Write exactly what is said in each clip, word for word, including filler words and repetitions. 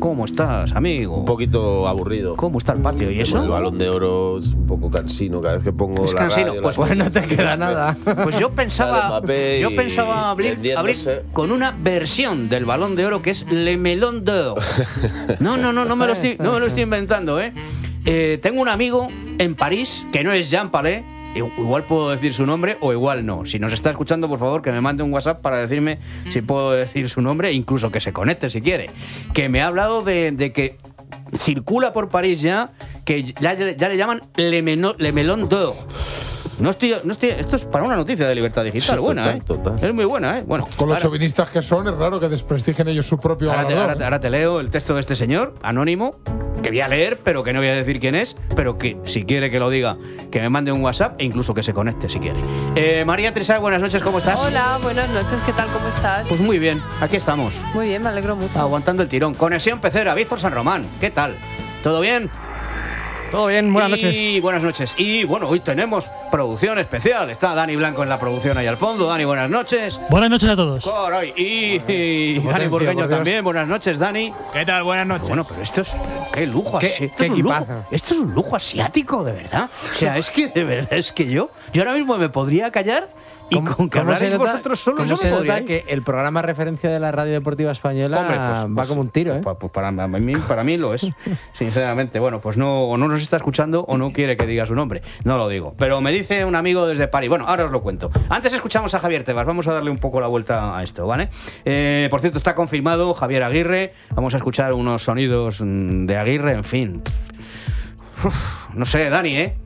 ¿Cómo estás, amigo? Un poquito aburrido. ¿Cómo está el patio? ¿Y eso? El Balón de Oro es un poco cansino. Cada vez que pongo es la cansino. radio... Pues bueno, no te queda nada. Pues yo pensaba, yo pensaba abrir, abrir con una versión del Balón de Oro que es Le Melon d'Or. No, no, no, no me lo estoy, no me lo estoy inventando, ¿eh? Eh, tengo un amigo en París que no es Jean Palais. Igual puedo decir su nombre o igual no. Si nos está escuchando, por favor, que me mande un WhatsApp para decirme si puedo decir su nombre, incluso que se conecte si quiere. Que me ha hablado de, de que circula por París ya, que ya, ya le llaman Le, Meno, Le Melon d'Or. No estoy, no estoy, esto es para una noticia de Libertad Digital, sí, buena, total, ¿eh? Total. Es muy buena, ¿eh? Bueno, con los ahora, chauvinistas que son, es raro que desprestigien ellos su propio ahora te, galardón. ahora, ahora te leo el texto de este señor, anónimo, que voy a leer, pero que no voy a decir quién es, pero que si quiere que lo diga, que me mande un WhatsApp e incluso que se conecte si quiere. Eh, María Teresa, buenas noches, ¿cómo estás? Hola, buenas noches, ¿qué tal? ¿Cómo estás? Pues muy bien, aquí estamos. Muy bien, me alegro mucho. Aguantando el tirón. Conexión Pecera, Víctor San Román, ¿qué tal? ¿Todo bien? Todo bien, buenas noches. Y buenas noches. Y bueno, hoy tenemos producción especial. Está Dani Blanco en la producción ahí al fondo. Dani, buenas noches. Buenas noches a todos. Caray. Y, y Dani Burgueño también. Buenas noches, Dani. ¿Qué tal? Buenas noches. Bueno, pero esto es... ¡Qué lujo! ¿Qué, esto, qué es un lujo, esto es un lujo asiático, de verdad. O sea, es que de verdad, es que yo... Yo ahora mismo me podría callar... Y con que hablaréis vosotros solos, ¿Cómo yo se me nota podría, ¿eh? que el programa referencia de la radio deportiva española Hombre, pues, va pues, como un tiro, ¿eh? Pues, pues para, mí, para mí lo es, sinceramente. Bueno, pues no, o no nos está escuchando o no quiere que diga su nombre. No lo digo. Pero me dice un amigo desde París. Bueno, ahora os lo cuento. Antes escuchamos a Javier Tebas. Vamos a darle un poco la vuelta a esto, ¿vale? Eh, por cierto, está confirmado Javier Aguirre. Vamos a escuchar unos sonidos de Aguirre, en fin. Uf, no sé, Dani, ¿eh?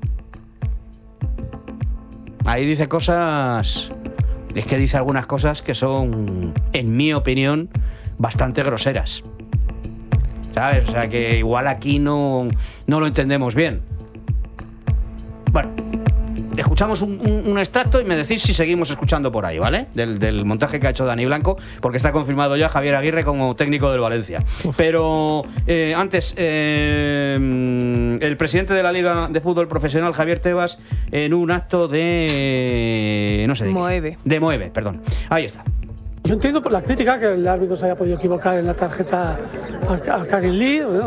Ahí dice cosas... Es que dice algunas cosas que son, en mi opinión, bastante groseras. ¿Sabes? O sea, que igual aquí no, no lo entendemos bien. Bueno, escuchamos un, un, un extracto y me decís si seguimos escuchando por ahí, ¿vale? Del, del montaje que ha hecho Dani Blanco, porque está confirmado ya Javier Aguirre como técnico del Valencia. Pero eh, antes, eh, el presidente de la Liga de Fútbol Profesional, Javier Tebas, en un acto de... no sé de Moeve. qué. De Moeve, perdón. Ahí está. Yo entiendo por la crítica que el árbitro se haya podido equivocar en la tarjeta a Kangin Lee, bueno,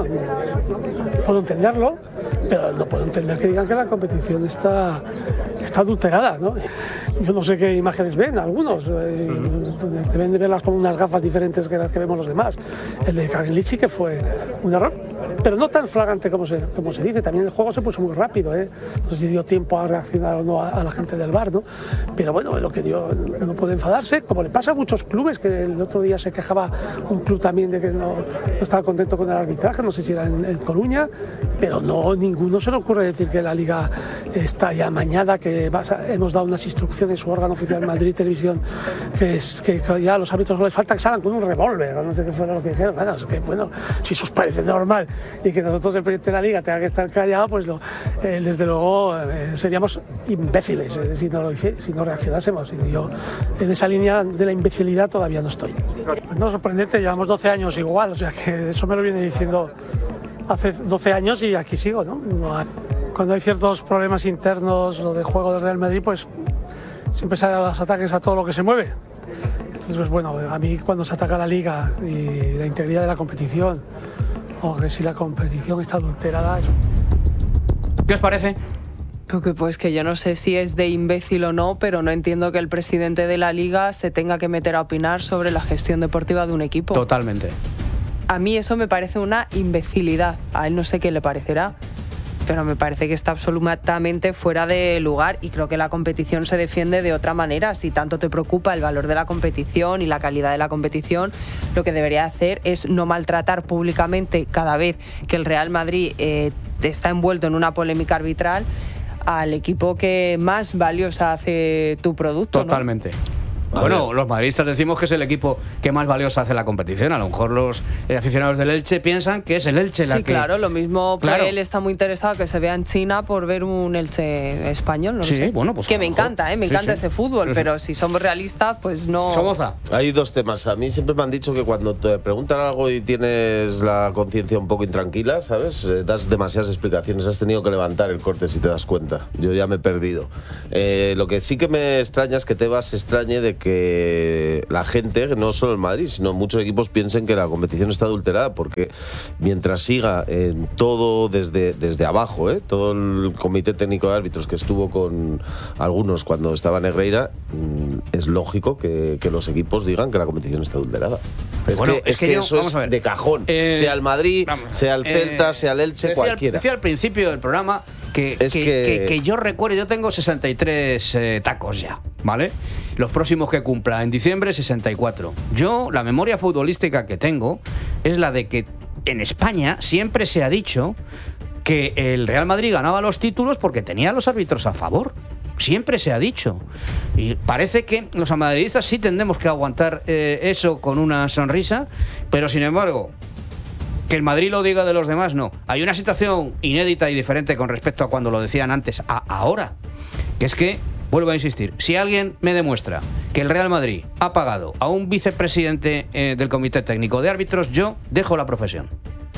puedo entenderlo, pero no puedo entender que digan que la competición está, está adulterada, ¿no? Yo no sé qué imágenes ven algunos, eh, deben de verlas con unas gafas diferentes que las que vemos los demás. El de Kangin Lee sí que fue un error, pero no tan flagrante como se, como se dice. También el juego se puso muy rápido, ¿eh? No sé si dio tiempo a reaccionar o no a, a la gente del V A R, ¿no? Pero bueno, lo que dio, no puede enfadarse, como le pasa a muchos clubes, que el otro día se quejaba un club también de que no, no estaba contento con el arbitraje, no sé si era en, en Coruña, pero no, ninguno se le ocurre decir que la Liga está ya amañada, que vas a, hemos dado unas instrucciones, su órgano oficial Madrid Televisión, que, es, que ya a los árbitros no les falta que salgan con un revólver, no sé qué fue lo que dijeron. Bueno, es que bueno, si eso os parece normal y que nosotros el presidente de la Liga tenga que estar callado, pues lo, eh, desde luego eh, seríamos imbéciles eh, si, no lo, si no reaccionásemos. Y yo en esa línea de la imbecilidad todavía no estoy. Pues no sorprendente, llevamos doce años igual, o sea que eso me lo viene diciendo hace doce años y aquí sigo, ¿no? Cuando hay ciertos problemas internos o de juego del Real Madrid, pues siempre salen los ataques a todo lo que se mueve. Entonces, pues bueno, a mí cuando se ataca la Liga y la integridad de la competición, o que si la competición está adulterada... Es... ¿Qué os parece? Pues que yo no sé si es de imbécil o no, pero no entiendo que el presidente de la Liga se tenga que meter a opinar sobre la gestión deportiva de un equipo. Totalmente. A mí eso me parece una imbecilidad. A él no sé qué le parecerá, pero me parece que está absolutamente fuera de lugar y creo que la competición se defiende de otra manera. Si tanto te preocupa el valor de la competición y la calidad de la competición, lo que debería hacer es no maltratar públicamente cada vez que el Real Madrid eh, está envuelto en una polémica arbitral al equipo que más valiosa hace tu producto. Totalmente. ¿No? Bueno, los madridistas decimos que es el equipo que más valioso hace la competición. A lo mejor los eh, aficionados del Elche piensan que es el Elche la sí, que... claro, lo mismo claro. que él está muy interesado que se vea en China por ver un Elche español, no sí, lo sé. Bueno, pues que me encanta, ¿eh? Me sí, encanta sí. ese fútbol, sí, sí. pero si somos realistas, pues no... Somoza. Hay dos temas. A mí siempre me han dicho que cuando te preguntan algo y tienes la conciencia un poco intranquila, ¿sabes? Eh, das demasiadas explicaciones. Has tenido que levantar el corte si te das cuenta. Yo ya me he perdido. Eh, lo que sí que me extraña es que Tebas se extrañe de que la gente, no solo el Madrid, sino muchos equipos piensen que la competición está adulterada, porque mientras siga en todo desde, desde abajo, ¿eh? todo el comité técnico de árbitros que estuvo con algunos cuando estaba Negreira, es lógico que, que los equipos digan que la competición está adulterada. Es bueno, que, es es que que yo, eso es de cajón, eh, sea el Madrid, vamos, sea el Celta, eh, sea el Elche, decía, cualquiera. Decía al principio del programa que, es que, que... que, que yo recuerdo, yo tengo sesenta y tres eh, tacos ya, ¿vale? Los próximos que cumpla en diciembre, sesenta y cuatro. Yo, la memoria futbolística que tengo es la de que en España siempre se ha dicho que el Real Madrid ganaba los títulos porque tenía a los árbitros a favor. Siempre se ha dicho. Y parece que los madridistas sí tendremos que aguantar eh, eso con una sonrisa, pero sin embargo, que el Madrid lo diga de los demás, no. Hay una situación inédita y diferente con respecto a cuando lo decían antes a ahora, que es que, vuelvo a insistir, si alguien me demuestra que el Real Madrid ha pagado a un vicepresidente eh, del Comité Técnico de Árbitros, yo dejo la profesión.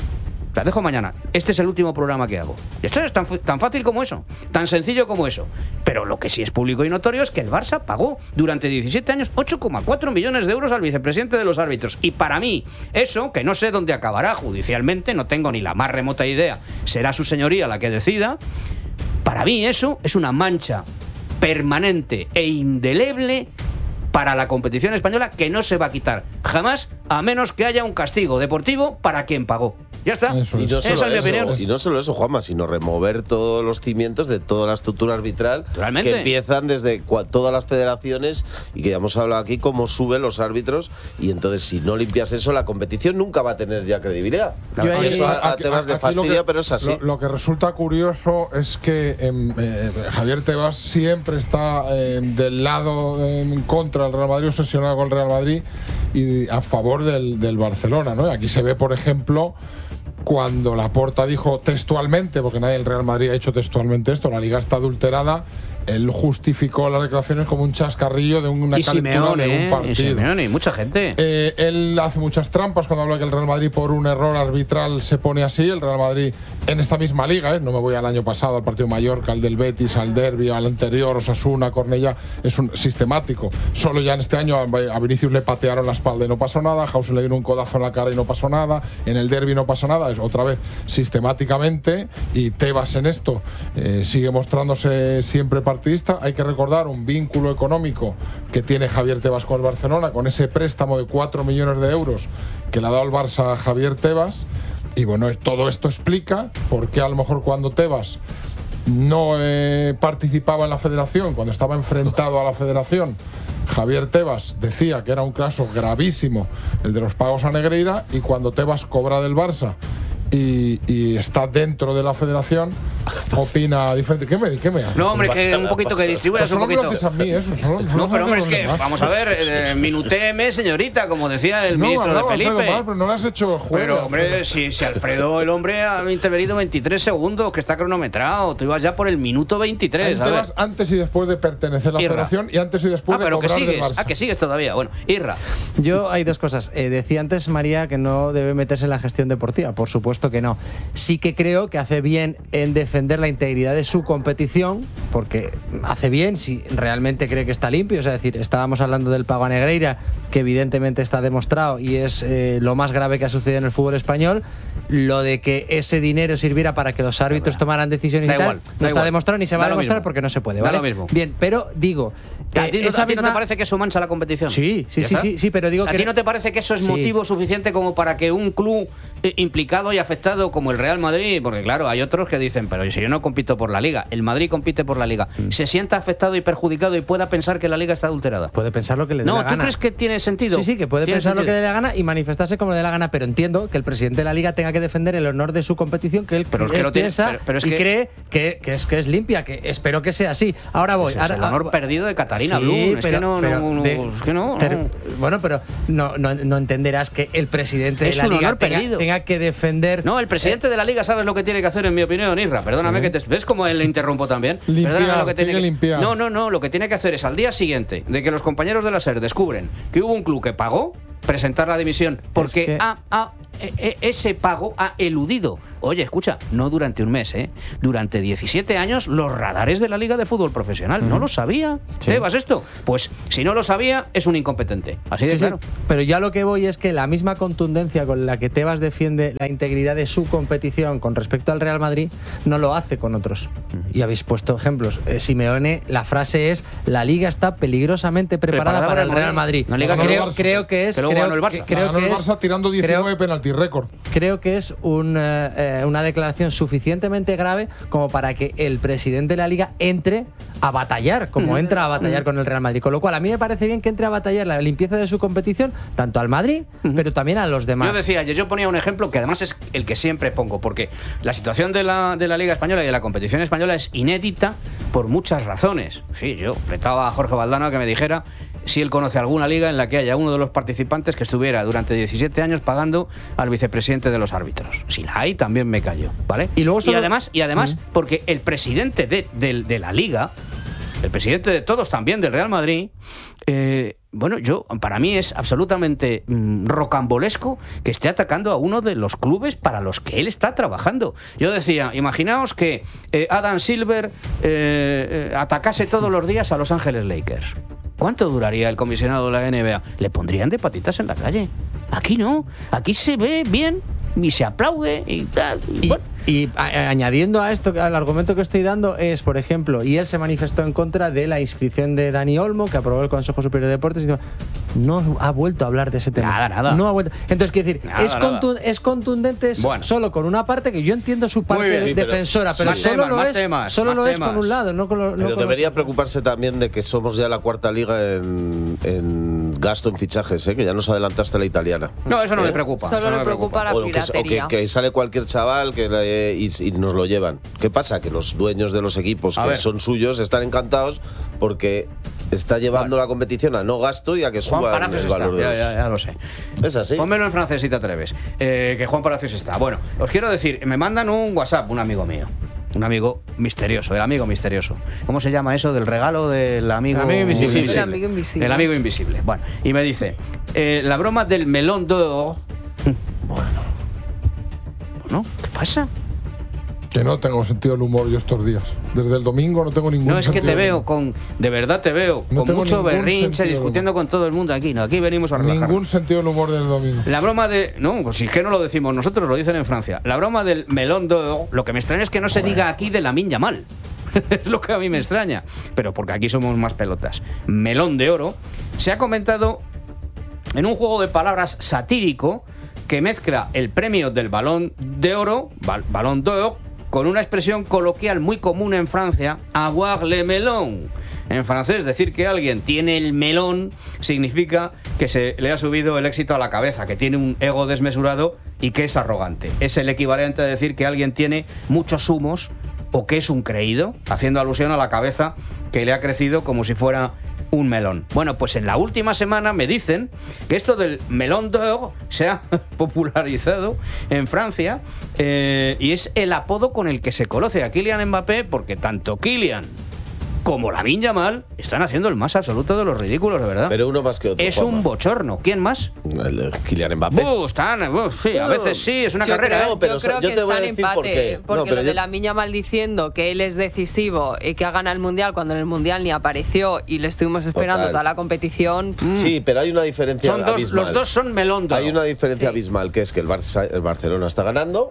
La dejo mañana. Este es el último programa que hago. Esto es tan, tan fácil como eso, tan sencillo como eso. Pero lo que sí es público y notorio es que el Barça pagó durante diecisiete años ocho coma cuatro millones de euros al vicepresidente de los árbitros. Y para mí, eso, que no sé dónde acabará judicialmente, no tengo ni la más remota idea, será su señoría la que decida, para mí eso es una mancha permanente e indeleble para la competición española que no se va a quitar jamás, a menos que haya un castigo deportivo para quien pagó. Ya está. Y no, Esa es mi opinión. y no solo eso, Juanma, sino remover todos los cimientos de toda la estructura arbitral Naturalmente. que empiezan desde todas las federaciones y que ya hemos hablado aquí cómo suben los árbitros, y entonces si no limpias eso, la competición nunca va a tener ya credibilidad. Yo, eso a, a aquí, temas de fastidia, que, pero es así. Lo, lo que resulta curioso es que eh, eh, Javier Tebas siempre está eh, del lado eh, en contra del Real Madrid, obsesionado con el Real Madrid y a favor del, del Barcelona, ¿no? Aquí se ve, por ejemplo, cuando Laporta dijo textualmente, porque nadie del Real Madrid ha hecho textualmente esto, la liga está adulterada, él justificó las declaraciones como un chascarrillo de una y calentura Simeone, de un partido. Y Simeone, y mucha gente. Eh, él hace muchas trampas cuando habla que el Real Madrid por un error arbitral se pone así. El Real Madrid en esta misma liga, ¿eh? No me voy al año pasado, al partido de Mallorca, al del Betis, al Derbi, al anterior, Osasuna, Cornellá, es un sistemático. Solo ya en este año a Vinicius le patearon la espalda y no pasó nada, a Hausen le dieron un codazo en la cara y no pasó nada, en el Derbi no pasa nada, es otra vez sistemáticamente, y Tebas en esto eh, sigue mostrándose siempre partidista. Hay que recordar un vínculo económico que tiene Javier Tebas con el Barcelona, con ese préstamo de cuatro millones de euros que le ha dado el Barça a Javier Tebas. Y bueno, todo esto explica por qué a lo mejor cuando Tebas no eh, participaba en la federación, cuando estaba enfrentado a la federación, Javier Tebas decía que era un caso gravísimo el de los pagos a Negreira, y cuando Tebas cobra del Barça y, y está dentro de la federación, opina diferente. ¿Qué me, qué me hace? No, hombre, que un poquito que distribuyas un poquito. No me lo haces a mí, eso. Solo, solo no, pero hombre, es que, demás. vamos a ver, eh, minutéeme, señorita, como decía el no, ministro de Felipe. Alfredo, mal, pero no le has hecho el juego. Pero, hombre, si, si Alfredo, el hombre, ha intervenido veintitrés segundos, que está cronometrado. Tú ibas ya por el minuto veintitrés. Ahí te vas antes y después de pertenecer a la Irra. federación y antes y después ah, de pero cobrar que sigues. del Barça. Ah, que sigues todavía. Bueno, Irra. Yo hay dos cosas. Eh, decía antes María que no debe meterse en la gestión deportiva. Por supuesto que no. Sí que creo que hace bien en defender la integridad de su competición, porque hace bien si realmente cree que está limpio. O sea, es decir, estábamos hablando del pago a Negreira, que evidentemente está demostrado y es eh, lo más grave que ha sucedido en el fútbol español. Lo de que ese dinero sirviera para que los árbitros tomaran decisiones da y tal, igual, no da está igual. demostrado ni se va Da a lo demostrar mismo. porque no se puede, Da ¿vale? lo mismo. Bien, pero digo, ¿A eh, ti, no, esa a ti no misma... te parece que eso mancha la competición? Sí, sí, ¿Ya sí, está? sí, sí, pero digo ¿A que... ti no te parece que eso es Sí. motivo suficiente como para que un club eh, implicado y afectado como el Real Madrid, porque claro, hay otros que dicen, pero si yo no compito por la Liga, el Madrid compite por la Liga, mm. se sienta afectado y perjudicado y pueda pensar que la Liga está adulterada? Puede pensar lo que le dé no, la gana. ¿tú crees que tiene sentido? Sí, sí, que puede pensar sentido? lo que le dé la gana y manifestarse como le dé la gana, pero entiendo que el presidente de la Liga tenga que defender el honor de su competición, que él, pero es que él lo tiene, piensa pero, pero es y que... cree que, que, es, que es limpia, que espero que sea así. Ahora voy. Pues es ahora, el honor ah, perdido de Catarina sí, Blum. Es pero, que no, pero no, no, de, es que no, no. Ter, bueno, pero no, no, no entenderás que el presidente es de la un Liga honor tenga, perdido. tenga que defender... No, el presidente eh, de la Liga sabes lo que tiene que hacer, en mi opinión, Isra. Perdóname, ¿sí? que te ves como él le interrumpo también. Limpiar, Perdóname lo que tiene tiene que limpiar. No, no, no, lo que tiene que hacer es al día siguiente de que los compañeros de la SER descubren que hubo un club que pagó, presentar la dimisión porque es que... ha, ha, e, ese pago ha eludido Oye, escucha, no durante un mes, ¿eh? Durante diecisiete años los radares de la Liga de Fútbol Profesional. Mm. ¿No lo sabía? Sí. ¿Tebas esto? Pues si no lo sabía, es un incompetente. Así de sí, claro. Sí. Pero ya lo que voy es que la misma contundencia con la que Tebas defiende la integridad de su competición con respecto al Real Madrid, no lo hace con otros. Mm. Y habéis puesto ejemplos. Eh, Simeone, la frase es: la Liga está peligrosamente preparada, preparada para el Real Madrid. No, Liga creo, no, creo que es... Que creo, el Barça. Creo que el Barça es, tirando diecinueve penalti récord. Creo que es un, eh, una declaración suficientemente grave como para que el presidente de la Liga entre a batallar, como mm. entra a batallar mm. con el Real Madrid. Con lo cual, a mí me parece bien que entre a batallar la limpieza de su competición, tanto al Madrid, mm. pero también a los demás. Yo decía, yo ponía un ejemplo que además es el que siempre pongo, porque la situación de la, de la Liga Española y de la competición española es inédita por muchas razones. Sí, yo retaba a Jorge Valdano a que me dijera si él conoce alguna liga en la que haya uno de los participantes que estuviera durante diecisiete años pagando al vicepresidente de los árbitros. Si la hay, también me callo, ¿vale? Y, luego solo... y además, y además uh-huh. porque el presidente de, de, de la liga, el presidente de todos también del Real Madrid, eh, bueno, yo para mí es absolutamente mmm, rocambolesco que esté atacando a uno de los clubes para los que él está trabajando. Yo decía, imaginaos que eh, Adam Silver eh, eh, atacase todos los días a Los Ángeles Lakers. ¿Cuánto duraría el comisionado de la N B A? Le pondrían de patitas en la calle. Aquí no. Aquí se ve bien y se aplaude y tal. Y, y, bueno. y a, añadiendo a esto, al argumento que estoy dando es, por ejemplo, y él se manifestó en contra de la inscripción de Dani Olmo, que aprobó el Consejo Superior de Deportes, y no ha vuelto a hablar de ese tema. Nada, nada. No ha vuelto. Entonces, quiero decir, nada, es, contu es contundente bueno. solo con una parte que yo entiendo su parte bien, sí, defensora, pero, pero solo temas, lo es, temas, solo lo es con un lado, no con lo, no Pero con debería otro. preocuparse también de que somos ya la cuarta liga en, en gasto en fichajes, ¿eh? Que ya nos adelantaste la italiana. No, eso no ¿Eh? me preocupa. Solo no le me preocupa, preocupa la piratería. O que, o que, que sale cualquier chaval que le, y, y nos lo llevan. ¿Qué pasa? Que los dueños de los equipos a que ver. son suyos están encantados porque está llevando bueno. la competición a no gasto y a que suba el está. valor de ya, los... ya, ya lo sé. Es así. Pónmelo en francés si te atreves. Eh, que Juan Palacios está. Bueno, os quiero decir, me mandan un WhatsApp, un amigo mío. Un amigo misterioso, el amigo misterioso. ¿Cómo se llama eso? Del regalo del amigo, el amigo invisible. invisible. El amigo invisible. El amigo invisible. Bueno, y me dice, eh, la broma del melón d'or. Bueno. Bueno, ¿qué pasa? Que no tengo sentido del humor yo estos días. Desde el domingo no tengo ningún No, es sentido que te veo con... De verdad te veo no con mucho berrinche, discutiendo con todo el mundo aquí. No, aquí venimos a relajar. Ningún sentido del humor del domingo. La broma de... No, pues si es que no lo decimos nosotros, lo dicen en Francia. La broma del melón d'or, lo que me extraña es que no se diga aquí de Lamine Yamal. Es lo que a mí me extraña. Pero porque aquí somos más pelotas. Melón de oro se ha comentado en un juego de palabras satírico que mezcla el premio del balón de oro, bal balón d'or, con una expresión coloquial muy común en Francia, avoir le melon. En francés, decir que alguien tiene el melón significa que se le ha subido el éxito a la cabeza, que tiene un ego desmesurado y que es arrogante. Es el equivalente a decir que alguien tiene muchos humos o que es un creído, haciendo alusión a la cabeza que le ha crecido como si fuera un melón. Bueno, pues en la última semana me dicen que esto del melón d'or se ha popularizado en Francia eh, y es el apodo con el que se conoce a Kylian Mbappé, porque tanto Kylian como Lamine Yamal están haciendo el más absoluto de los ridículos, de verdad. Pero uno más que otro. Es un bochorno. ¿Quién más? El de Kylian Mbappé. Uh, están, uh, sí, a veces sí, es una yo carrera. Creo, ¿eh? pero yo creo yo que te voy a decir empate, por qué. Porque no, pero lo yo... de Lamine Yamal diciendo que él es decisivo y que ha ganado el Mundial cuando en el Mundial ni apareció y le estuvimos esperando Total. toda la competición. Mm. Sí, pero hay una diferencia son dos, abismal. Los dos son melón d'or. Hay una diferencia sí. abismal, que es que el, Barça, el Barcelona está ganando.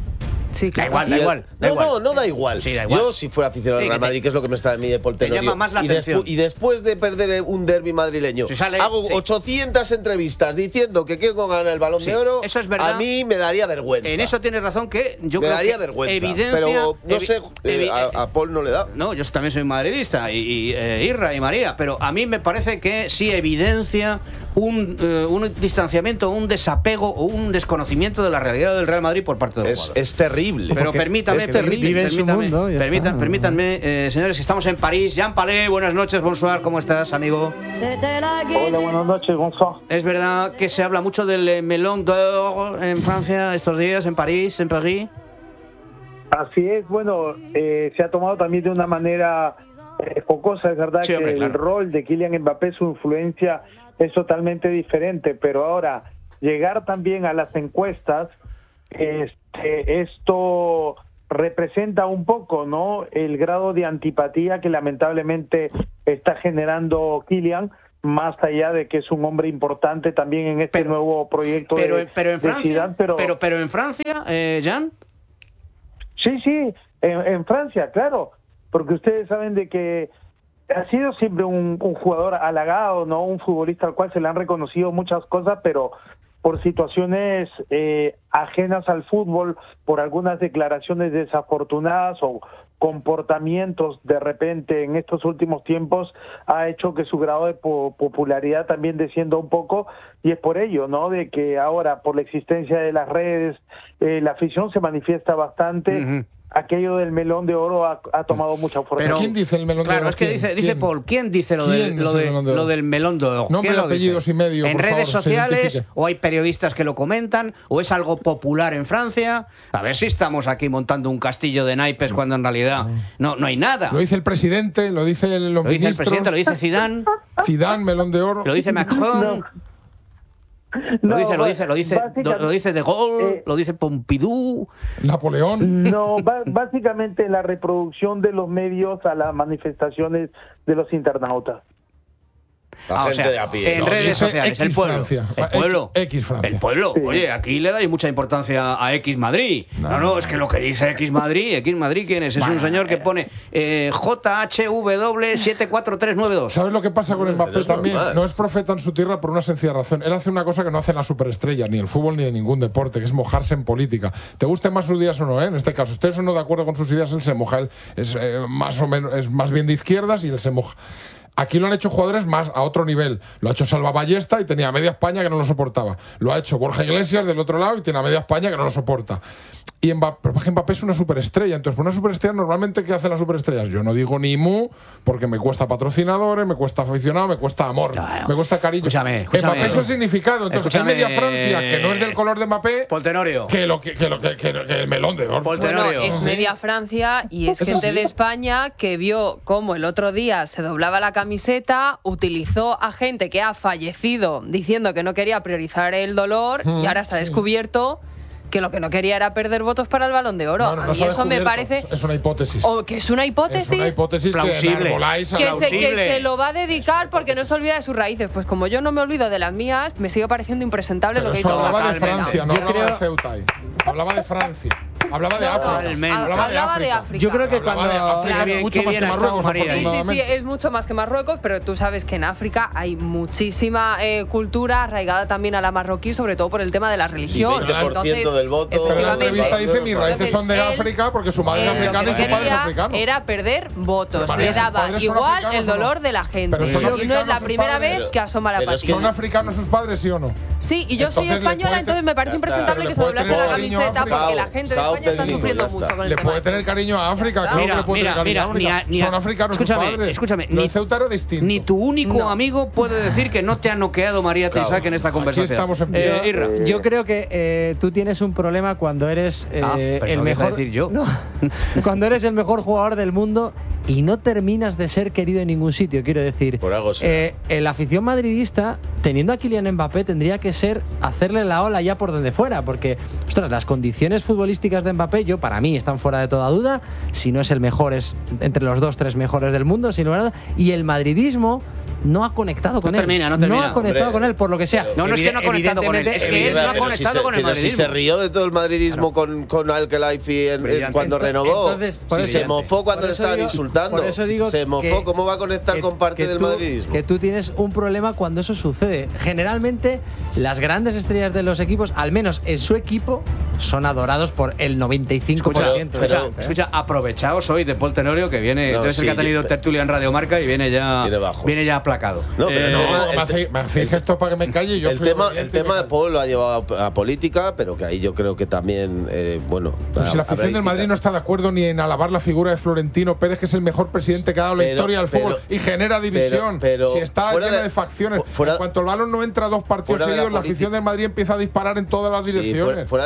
Sí, claro. Da igual, da igual. Da no, igual. no, no da igual. Sí, da igual. Yo, si fuera aficionado al sí, Real Madrid, que es lo que me está de mí de Polterorio, llama más la y, atención. despu y después de perder un derbi madrileño, si sale, hago sí. ochocientas entrevistas diciendo que quiero ganar el Balón sí, de Oro, eso es verdad. A mí me daría vergüenza. En eso tienes razón, que yo me creo daría que vergüenza. Evidencia, pero no evi sé, eh, a, a Paul no le da. No, yo también soy madridista, y, y eh, Irra y María, pero a mí me parece que sí evidencia un, eh, un distanciamiento, un desapego o un desconocimiento de la realidad del Real Madrid por parte de los es, jugadores. Es terrible. Pero permítame, es terrible. Vive en su mundo, permítanme, está. permítanme eh, señores, que estamos en París. Jean Palais, buenas noches, bonsoir, ¿cómo estás, amigo? Hola, buenas noches, bonsoir. Es verdad que se habla mucho del melón d'or en Francia estos días, en París, en París. Así es, bueno, eh, se ha tomado también de una manera eh, jocosa, es verdad sí, que hombre, claro. el rol de Kylian Mbappé, su influencia es totalmente diferente, pero ahora llegar también a las encuestas este, esto representa un poco, ¿no?, el grado de antipatía que lamentablemente está generando Kylian, más allá de que es un hombre importante también en este pero, nuevo proyecto pero, de, pero en de Francia, Zidane, pero, pero, pero en Francia, eh, Jan. Sí, sí, en, en Francia, claro, porque ustedes saben de que ha sido siempre un, un jugador halagado, ¿no?, un futbolista al cual se le han reconocido muchas cosas, pero por situaciones eh, ajenas al fútbol, por algunas declaraciones desafortunadas o comportamientos de repente en estos últimos tiempos, ha hecho que su grado de po popularidad también descienda un poco, y es por ello, ¿no?, de que ahora, por la existencia de las redes, eh, la afición se manifiesta bastante. Uh-huh. Aquello del melón de oro ha, ha tomado mucha fuerza. Pero ¿quién dice el melón claro, de oro? Es que ¿Quién? dice, dice Paul, ¿quién dice lo, ¿Quién del, lo, de, de lo del melón de oro? Nombre, apellidos y medio, ¿En por redes favor, sociales? ¿O hay periodistas que lo comentan? ¿O es algo popular en Francia? A ver si estamos aquí montando un castillo de naipes cuando en realidad no, no hay nada. Lo dice el presidente, lo dice el, los Lo dice ministros, el presidente, lo dice Zidane. Zidane, melón de oro. Lo dice Macron. No. Lo no, dice, lo dice, lo dice, lo dice De Gaulle, eh, lo dice Pompidou, Napoleón. No, básicamente la reproducción de los medios a las manifestaciones de los internautas. La ah, gente o sea, de a pie. en ¿no? redes Dice sociales, X el pueblo. Francia. El pueblo. X Francia. El pueblo. Sí. Oye, aquí le dais mucha importancia a X Madrid. No, no, no es que lo que dice X Madrid, X Madrid, ¿quién es? Es bueno, un señor que pone eh, J H V siete cuatro tres nueve dos. ¿Sabes lo que pasa con Mbappé es también? normal. No es profeta en su tierra por una sencilla razón. Él hace una cosa que no hacen las superestrellas, ni el fútbol ni de ningún deporte, que es mojarse en política. Te gusten más sus ideas o no, ¿eh? En este caso, ustedes son no de acuerdo con sus ideas, él se moja. Él es eh, más o menos, es más bien de izquierdas y él se moja. Aquí lo han hecho jugadores más a otro nivel. Lo ha hecho Salva Ballesta y tenía a media España que no lo soportaba. Lo ha hecho Borja Iglesias del otro lado y tiene a media España que no lo soporta. Y Mbappé, Mbappé es una superestrella. Entonces, por una superestrella, normalmente, ¿qué hacen las superestrellas? Yo no digo ni mu, porque me cuesta patrocinadores, me cuesta aficionado, me cuesta amor, no, me cuesta cariño. Escúchame, escúchame. Mbappé es el significado. Entonces, Escúchame, hay media Francia que no es del color de Mbappé. Poltenorio. Que, lo, que, que, lo, que, que, que el melón de oro. Bueno, es media Francia y es gente de España que vio cómo el otro día se doblaba la camiseta, utilizó a gente que ha fallecido diciendo que no quería priorizar el dolor mm, y ahora se ha descubierto que lo que no quería era perder votos para el Balón de Oro. No, no, no, a mí eso me parece... Es una hipótesis. O que es una hipótesis. Es una hipótesis plausible. Que, que, plausible. Se, que se lo va a dedicar porque no se olvida de sus raíces. Pues como yo no me olvido de las mías, me sigue pareciendo impresentable Pero lo que eso hizo. Hablaba de Francia, no yo hablaba creo... de Ceuta. Ahí. Hablaba de Francia. Hablaba de no, África. Hablaba, hablaba de África. de África. Yo creo que hablaba cuando... de África, Claro, mucho qué más que Marruecos, María. Sí, sí, sí, es mucho más que Marruecos, pero tú sabes que en África hay muchísima eh, cultura arraigada también a la marroquí, sobre todo por el tema de la religión. Y veinte por ciento Entonces, del voto. Pero en la entrevista dice mis raíces son de Entonces, África porque su madre es él, africana y su padre es africano. Era perder votos. Pero Le sus daba padres son igual africanos el o no? dolor de la gente. Pero son y no es africanos la sus primera padres. vez que asoma la Pero es patria. ¿Son africanos sus padres, sí o no? Sí, y yo soy Entonces le española, puede- entonces me parece Ya está, impresentable pero que le se puede doblase tener la cariño a camiseta África. porque la gente de Cao España está técnico, sufriendo ya está. mucho con el Le tema. puede tener cariño a África, claro Mira, que le puede mira, tener cariño a mira, África. mira, Son africanos escúchame, sus padres. escúchame, Lo de ni- Ceuta era distinto. Ni tu único No. amigo puede decir que no te ha noqueado María Claro. Teisac en esta Aquí conversación. estamos en Eh, pie. Irra. Yo creo que eh, tú tienes un problema cuando eres eh, Ah, pero el no deja mejor. decir yo. No, cuando eres el mejor jugador del mundo y no terminas de ser querido en ningún sitio. Quiero decir, Por algo será. eh, la afición madridista, teniendo a Kylian Mbappé, tendría que ser hacerle la ola ya por donde fuera, porque, ostras, las condiciones futbolísticas de Mbappé, yo para mí están fuera de toda duda. Si no es el mejor, es entre los dos, tres mejores del mundo, sin lugar a duda. Y el madridismo no ha conectado con No él. termina, no termina. ha conectado Hombre, con él, por lo que sea. No, no es que no ha conectado con él, es que él no ha Pero si conectado se- con el pero si madridismo. se rió de todo el madridismo con, con Al-Khelaifi en- en- Brillante. cuando Entonces- renovó. entonces, por si eso- se mofó cuando por le eso estaban digo- insultando. por eso digo se mofó, que- ¿cómo va a conectar que- con parte que del tú- madridismo? Que tú tienes un problema cuando eso sucede. Generalmente, las grandes estrellas de los equipos, al menos en su equipo, son adorados por el noventa y cinco por ciento. Pero- Escucha, Escucha, aprovechaos hoy de Paul Tenorio, que viene, No, tú eres el sí, que ha tenido yo- tertulia en Radio Marca y viene ya, Viene bajo. viene ya aplacado. No, pero el No, tema- me hacéis me hacéis gestos para que me calle y yo el soy tema, obediente el y tema me de callo. Paul lo ha llevado a, a política, pero que ahí yo creo que también, eh, bueno. Pero si la afición habréis del Madrid quitado. no está de acuerdo ni en alabar la figura de Florentino Pérez, que es el mejor presidente que ha dado la Pero- historia del fútbol pero- y genera división. pero- pero si está fuera llena de, de- facciones, fuera- en cuanto el balón no entra dos partidos fuera de la seguidos, la, política- afición del Madrid empieza a disparar en todas las Sí, direcciones. fuera- fuera de la Parece pol-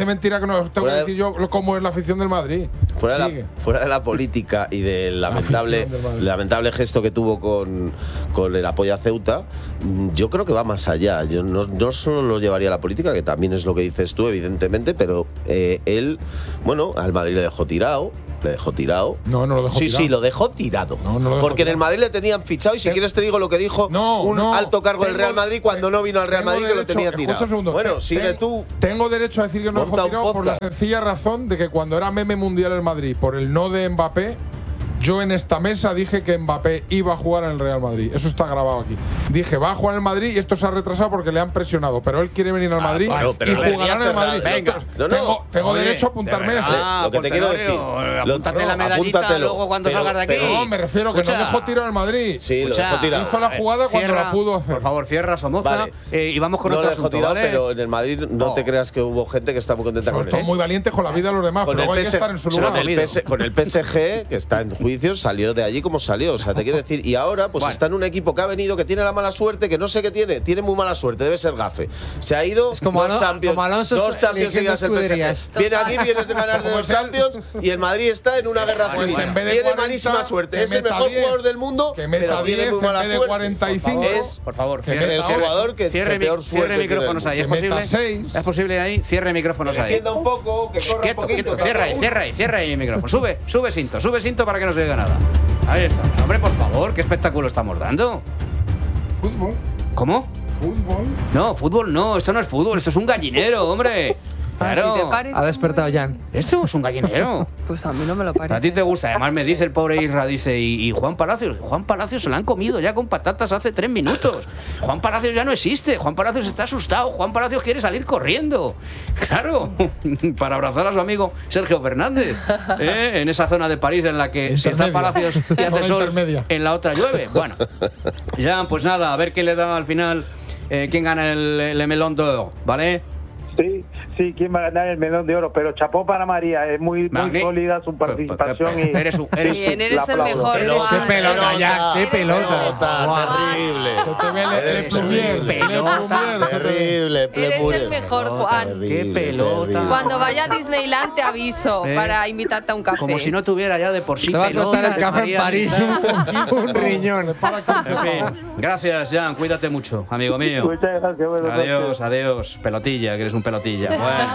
mentira que no tengo fuera que decir yo cómo es la afición del Madrid. Fuera de, la, fuera de la política y del lamentable, lamentable gesto que tuvo con, con el apoyo a Ceuta, yo creo que va más allá. Yo no, no solo lo llevaría a la política, que también es lo que dices tú, evidentemente, pero eh, él, bueno, al Madrid le dejó tirado. Le dejó tirado. No, no lo dejó sí, tirado. Sí, sí, lo dejó tirado. No, no lo dejó Porque tirado. en el Madrid le tenían fichado y si quieres te digo lo que dijo no, un no, alto cargo tengo, del Real Madrid cuando no vino al Real Madrid, derecho, que lo tenía tirado. Un segundo, bueno, te, sigue te, tú. Tengo derecho a decir que no dejó tirado por la sencilla razón de que cuando era meme mundial el Madrid, por el no de Mbappé, yo en esta mesa dije que Mbappé iba a jugar en el Real Madrid. Eso está grabado aquí. Dije, va a jugar en el Madrid y esto se ha retrasado porque le han presionado. Pero él quiere venir al Madrid ah, bueno, y jugará en el Madrid. Venga. No, no, tengo tengo oye, derecho a apuntarme eso. Ah, lo que te quiero decir. Apúntate la medallita luego cuando pero, salgas de aquí. Pero no, me refiero que Escucha. no dejó tirado el Madrid. Sí, lo dejó tirado. Hizo la jugada cierra, cuando la pudo hacer. Por favor, cierra Somoza vale. eh, y vamos con no otro lo dejó asunto, tirado, ¿vale? pero en el Madrid no, no te creas que hubo gente que está muy contenta con él. Son muy valientes con la vida de los demás, con pero hay P S, que estar en su lugar. Con el, P S, con el P S G, que está en juicios, salió de allí como salió. O sea, te quiero decir, y ahora pues bueno. está en un equipo que ha venido, que tiene la mala suerte, que no sé qué tiene, tiene muy mala suerte, debe ser gafe. Se ha ido es como dos Alonso, Champions, como Alonso dos Champions seguidas el P S G. Viene aquí, vienes de ganar de dos Champions y el Madrid está en una guerra pues civil. en vez de tiene cuarenta, malísima suerte. Es el mejor diez, jugador del mundo, que meta pero diez tiene muy mala en vez de suerte. cuarenta y cinco. Es, por favor, cierre el jugador que, cierre, que peor suerte cierre micrófonos ahí. ¿Es posible? seis. ¿Es posible ahí? Cierre micrófonos ahí. Entienda un poco, que corra quieto, un poquito. Quieto, cierra ahí, cierra ahí, cierra ahí el micrófono. Sube, sube cinto, sube cinto para que no se oiga nada. Ahí está. Hombre, por favor, qué espectáculo estamos dando. Fútbol. ¿Cómo? Fútbol. No, fútbol no, esto no es fútbol, esto es un gallinero, hombre. Claro. Ha despertado Jan. Esto es un gallinero. Pues a mí no me lo parece. A ti te gusta. Además me dice el pobre Isra, dice, y, y Juan Palacios. Juan Palacios se lo han comido ya con patatas hace tres minutos. Juan Palacios ya no existe. Juan Palacios está asustado. Juan Palacios quiere salir corriendo. Claro. Para abrazar a su amigo Sergio Fernández. ¿eh? En esa zona de París en la que si está Palacios y hace sol, en la otra llueve. Bueno. Ya, pues nada, a ver qué le da al final. Eh, ¿Quién gana el, el Melón d'Or? ¿Vale? Sí, sí, quién va a ganar el Melón de Oro, pero chapó para María, es muy, muy sólida su participación y eres un, eres sí, Bien, eres el mejor. Qué pelota, ya, qué pelota. Terrible. Se te ve el, el plumier, Terrible, Eres el mejor, Juan. Qué pelota. Cuando vaya a Disneyland te aviso ¿Eh? para invitarte a un café. Como si no tuviera ya de por sí te va a costar el café María, en París un, un riñón. En fin, gracias, Jan, cuídate mucho, amigo mío. Muchas gracias. Bueno, adiós, gracias. adiós, pelotilla, que eres un pelotilla. Bueno.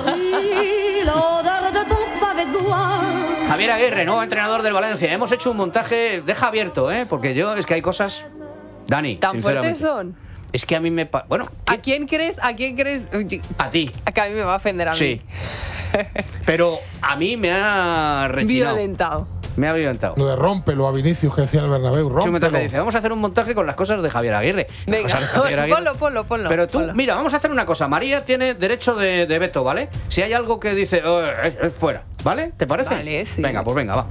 Javier Aguirre, nuevo entrenador del Valencia. Hemos hecho un montaje, deja abierto, ¿eh? Porque yo, es que hay cosas... Dani, ¿Tan fuertes son? Es que a mí me... Pa bueno, ¿qué? ¿A quién crees? ¿A quién crees? A ti. A que a mí me va a ofender a mí. Sí. Pero a mí me ha rechinado. Violentado. Me ha violentado. Lo de rómpelo a Vinicius, que decía el Bernabéu, rómpelo. Me dice, vamos a hacer un montaje con las cosas de Javier Aguirre. Venga, Javier Aguirre. ponlo, ponlo, ponlo. Pero tú, ponlo. mira, vamos a hacer una cosa. María tiene derecho de, de veto, ¿vale? Si hay algo que dice, oh, eh, eh, fuera, ¿vale? ¿Te parece? Vale, sí. Venga, pues venga, vamos.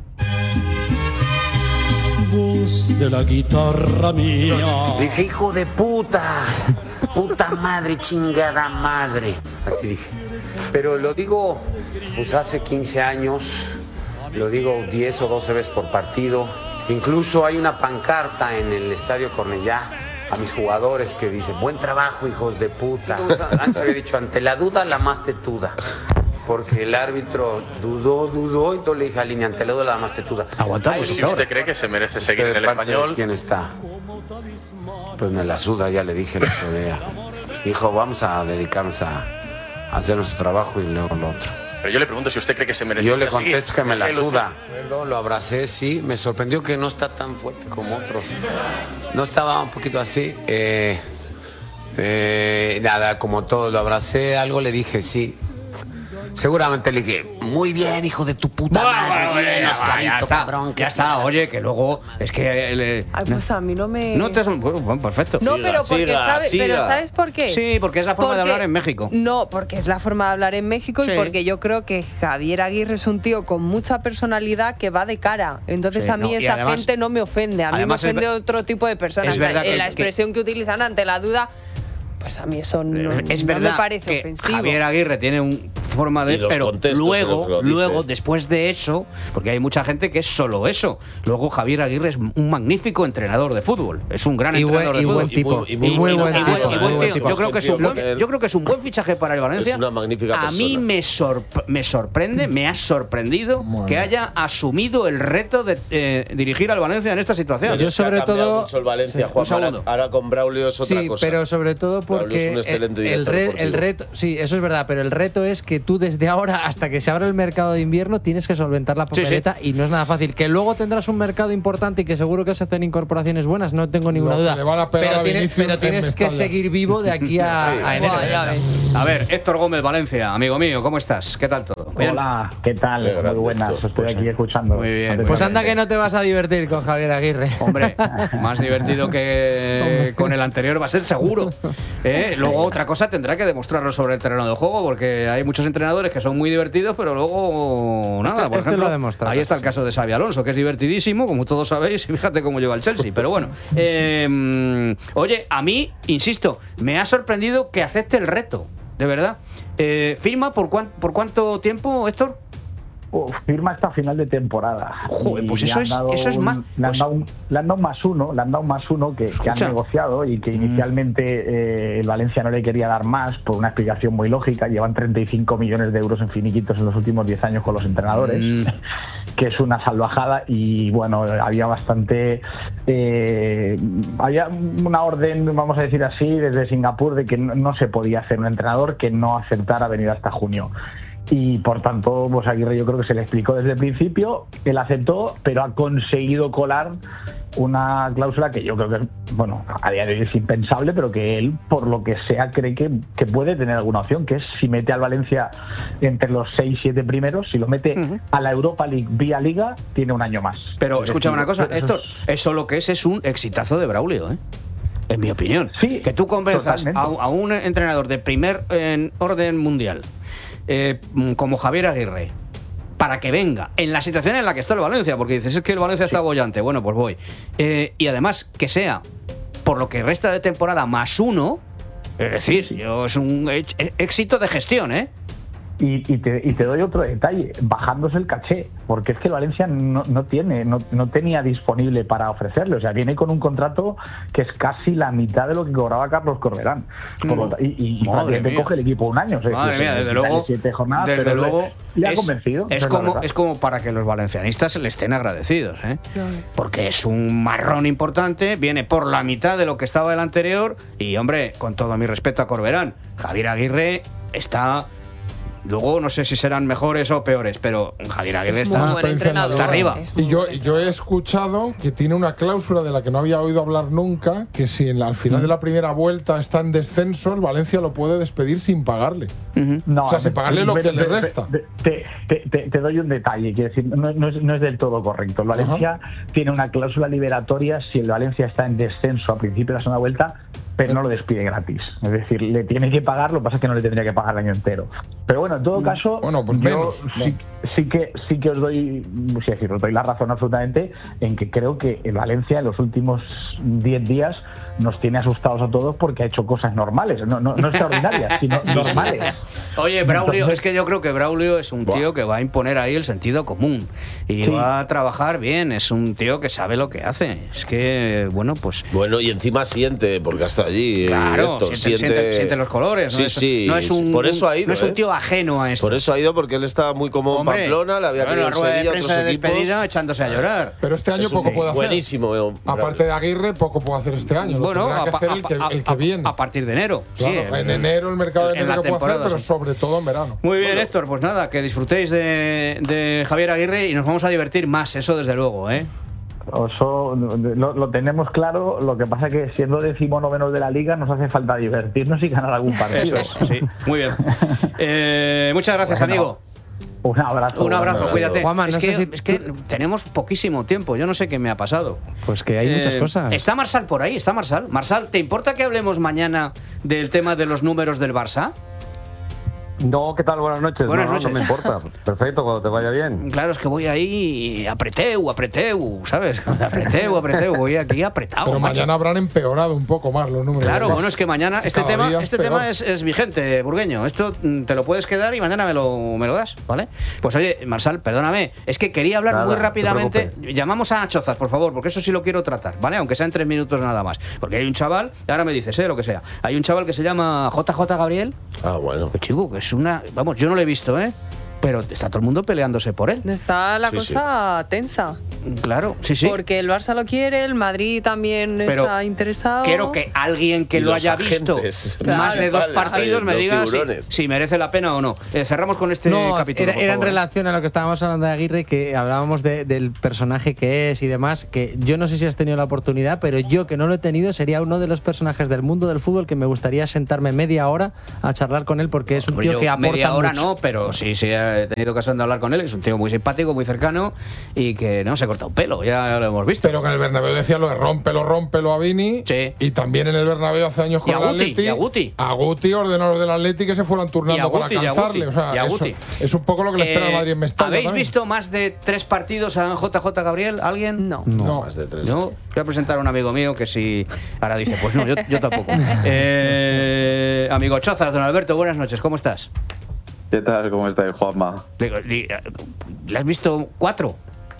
Voz de la guitarra mía. Dije, hijo de puta, puta madre, chingada madre. Así dije. Pero lo digo, pues hace quince años, lo digo diez o doce veces por partido. Incluso hay una pancarta en el Estadio Cornellá a mis jugadores que dice, buen trabajo, hijos de puta. Antes había dicho, ante la duda, la más tetuda. Porque el árbitro dudó, dudó, y entonces le dije a Línea, ante la duda, la más tetuda. Aguantamos. Pues si usted cree que se merece seguir en el español. ¿Quién está? Pues me la suda, ya le dije el otro día. Hijo, vamos a dedicarnos a, a hacer nuestro trabajo y luego lo otro. Pero yo le pregunto si usted cree que se merece. Yo le contesto que me la suda. Perdón, lo abracé, sí. Me sorprendió que no está tan fuerte como otros. No estaba un poquito así. Eh, eh, nada, como todo, lo abracé, algo le dije, sí. Seguramente le dije, muy bien, hijo de tu puta bueno, madre. bueno, Bien, ya, Oscarito, ya está, cabrón. ya está, oye, que luego es que... Le, Ay, pues a mí no me... No te... Bueno, perfecto. No, Siga, pero porque siga, sabe, siga. pero ¿sabes por qué? Sí, porque es la forma Porque- de hablar en México. No, porque es la forma de hablar en México Sí. y porque yo creo que Javier Aguirre es un tío con mucha personalidad que va de cara. Entonces Sí, a mí no, y esa además- gente no me ofende. A mí me además es ofende ver- otro tipo de personas. es verdad Eh, que- la que- expresión que utilizan ante la duda... Pues a mí eso no, es no verdad me parece que ofensivo. Javier Aguirre tiene un forma de, pero luego, luego después de eso, porque hay mucha gente que es solo eso. Luego Javier Aguirre es un magnífico entrenador de fútbol, es un gran y entrenador buen, de y fútbol. Buen tipo. Y muy, y muy, y buen, y buen, y buen tío. Yo creo que es un buen, yo creo que es un buen fichaje para el Valencia. Es una magnífica A mí me, sorpre me sorprende, me ha sorprendido bueno. que haya asumido el reto de eh, dirigir al Valencia en esta situación. Yo sobre todo mucho el Valencia, sí, Juan, ahora, ahora con Braulio es otra sí, cosa. Pero sobre todo porque es un excelente el, re, el reto, sí, eso es verdad, pero el reto es que tú desde ahora hasta que se abra el mercado de invierno tienes que solventar la papeleta sí, sí. y no es nada fácil. Que luego tendrás un mercado importante y que seguro que se hacen incorporaciones buenas, no tengo ninguna no, duda. Pero, a tienes, pero tienes que seguir vivo de aquí a, sí, a enero. Wow, a ver, Héctor Gómez Valencia, amigo mío, ¿cómo estás? ¿Qué tal todo? ¿Bien? Hola, ¿qué tal? Qué muy buenas, estoy pues, aquí escuchando. Muy bien. Pues anda que no te vas a divertir con Javier Aguirre. Hombre, más divertido que con el anterior va a ser seguro. ¿Eh? Luego otra cosa tendrá que demostrarlo sobre el terreno del juego, porque hay muchos entrenadores que son muy divertidos, pero luego nada. Este, por este ejemplo, lo demostrado, ahí está el caso de Xabi Alonso, que es divertidísimo, como todos sabéis, y fíjate cómo lleva el Chelsea. Pero bueno, eh, oye, a mí, insisto, me ha sorprendido que acepte el reto, de verdad. Eh, ¿Firma por, cuan, por cuánto tiempo, Héctor? Oh, firma hasta final de temporada. Joder, pues eso es, eso es más. Le han, pues, dado un, le han dado más uno, le han dado más uno que, que han negociado y que inicialmente eh, el Valencia no le quería dar más por una explicación muy lógica. Llevan treinta y cinco millones de euros en finiquitos en los últimos diez años con los entrenadores, mm. que es una salvajada. Y bueno, había bastante. Eh, había una orden, vamos a decir así, desde Singapur de que no, no se podía hacer un entrenador que no aceptara venir hasta junio. Y por tanto, pues Aguirre yo creo que se le explicó desde el principio, él aceptó, pero ha conseguido colar una cláusula que yo creo que, bueno, a día de hoy es impensable, pero que él, por lo que sea, cree que, que puede tener alguna opción, que es si mete al Valencia entre los seis, siete primeros, si lo mete uh-huh. a la Europa League vía Liga, tiene un año más. Pero escúchame una cosa, Héctor, es... eso lo que es es un exitazo de Braulio, ¿eh? En mi opinión. Sí, que tú convenzas a, a un entrenador de primer en orden mundial, Eh, como Javier Aguirre, para que venga en la situación en la que está el Valencia, porque dices, es que el Valencia sí. está bollante, bueno, pues voy. Eh, y además, que sea, por lo que resta de temporada, más uno, es decir, sí. yo, es un éxito de gestión, ¿eh? Y, y, te, y te doy otro detalle, bajándose el caché, porque es que el Valencia no, no tiene, no, no tenía disponible para ofrecerle, o sea, viene con un contrato que es casi la mitad de lo que cobraba Carlos Corberán. Por lo, y y te coge el equipo un año, o sea, madre mía, desde luego, siete jornadas, desde pero luego le, le ha es, convencido. Es como, es como para que los valencianistas le estén agradecidos, ¿eh? Porque es un marrón importante, viene por la mitad de lo que estaba el anterior, y hombre, con todo mi respeto a Corberán, Javier Aguirre está... Luego no sé si serán mejores o peores, pero Javier Aguirre está, está arriba. Y yo, yo he escuchado que tiene una cláusula de la que no había oído hablar nunca, que si en la, al final de la primera vuelta está en descenso, el Valencia lo puede despedir sin pagarle. Uh-huh. No, o sea, sin pagarle lo que le resta. Te, te, te, te doy un detalle, quiero decir, no, no, es, no es del todo correcto. El Valencia uh-huh. tiene una cláusula liberatoria si el Valencia está en descenso a principio de la segunda vuelta, pero no lo despide gratis. Es decir, le tiene que pagar, lo que pasa es que no le tendría que pagar el año entero. Pero bueno, en todo caso, bueno, pues yo menos, sí, no. sí, que, sí que os doy, sí decir, os doy la razón absolutamente en que creo que el Valencia en los últimos diez días nos tiene asustados a todos porque ha hecho cosas normales, no, no, no extraordinarias, sino normales. Oye, Braulio, Entonces, es que yo creo que Braulio es un tío que va a imponer ahí el sentido común y sí. va a trabajar bien, es un tío que sabe lo que hace. Es que, bueno, pues... Bueno, y encima siente, porque hasta allí... Claro, Héctor, siente, siente... Siente, siente los colores. Sí, no es, sí, no es un, por eso ha ido, no es un ¿eh? tío ajeno a esto. Por eso ha ido, porque él estaba muy cómodo en Pamplona, le había querido en Sevilla, otros de equipos... despedida, echándose a llorar. Pero este año es poco puede hacer. Buenísimo. Eh, Aparte de Aguirre, poco puede hacer este año. Lo bueno, tendrá que a, hacer a, el que, a, el que viene. A partir de enero. Claro, sí, en el, enero el mercado de enero que puede hacer, pero sí. sobre todo en verano. Muy bien, bueno. Héctor, pues nada, que disfrutéis de, de Javier Aguirre y nos vamos a divertir más, eso desde luego, ¿eh? Eso lo, lo tenemos claro, lo que pasa es que siendo decimonovenos de la Liga nos hace falta divertirnos y ganar algún partido. Eso es, sí, muy bien. Eh, muchas gracias, bueno, amigo. Un abrazo. Un abrazo, cuídate. Juanma, es, no que, sé si es que tenemos poquísimo tiempo, yo no sé qué me ha pasado. Pues que hay eh, muchas cosas. ¿Está Marsal por ahí? ¿Está Marsal? Marsal, ¿te importa que hablemos mañana del tema de los números del Barça? No, ¿qué tal? Buenas noches. Buenas no, noches. No me importa. Perfecto, cuando te vaya bien. Claro, es que voy ahí apreteu, apreteu, ¿sabes? Apreteu, apreteu, voy aquí apretado. Pero macho. mañana habrán empeorado un poco más los números. Claro, bueno, es que mañana este Cada tema, día este peor. tema es, es vigente, Burgueño. Esto mm, te lo puedes quedar y mañana me lo, me lo das, ¿vale? Pues oye, Marsal, perdóname, es que quería hablar Nada, muy no te rápidamente. preocupes. Llamamos a Chozas, por favor, porque eso sí lo quiero tratar, ¿vale? Aunque sea en tres minutos nada más. Porque hay un chaval, y ahora me dices, ¿eh? Lo que sea. Hay un chaval que se llama J J Gabriel. Ah, bueno. Que chico, que es una. Vamos, yo no lo he visto, ¿eh? Pero está todo el mundo peleándose por él. Está la Sí, cosa tensa. Claro, sí, sí. Porque el Barça lo quiere, el Madrid también Pero está interesado. Quiero que alguien que Y lo los haya visto agentes. más de dos Vale, partidos ahí, me los diga si, tiburones. si merece la pena o no. Eh, cerramos con este No, capítulo. era, por era en favor, ¿eh? relación a lo que estábamos hablando de Aguirre, que hablábamos de- del personaje que es y demás, que yo no sé si has tenido la oportunidad, pero yo que no lo he tenido sería uno de los personajes del mundo del fútbol que me gustaría sentarme media hora a charlar con él, porque es un Hombre, tío yo que aporta media hora mucho. no, pero sí, sí he tenido ocasión de hablar con él. Es un tío muy simpático, muy cercano y que no se corta un pelo, ya lo hemos visto. Pero que en el Bernabéu decía lo de rómpelo, rómpelo a Vini. Sí. Y también en el Bernabéu hace años Y con a el Guti, Atleti. y a Guti. A Guti ordenó a los del Atleti que se fueran Y a turnando para Guti, y a alcanzarle. Guti, O sea, y a eso Guti. es un poco lo que le espera Eh, al Madrid en Mestalla. ¿Habéis también. visto más de tres partidos a J J Gabriel? ¿Alguien? No. No. Más de tres. No, voy a presentar a un amigo mío que si ahora dice, pues no, yo, yo tampoco. Eh, amigo Chozas, don Alberto, buenas noches, ¿cómo estás? ¿Qué tal? ¿Cómo estáis, Juanma? Digo, di- ¿Le has visto cuatro?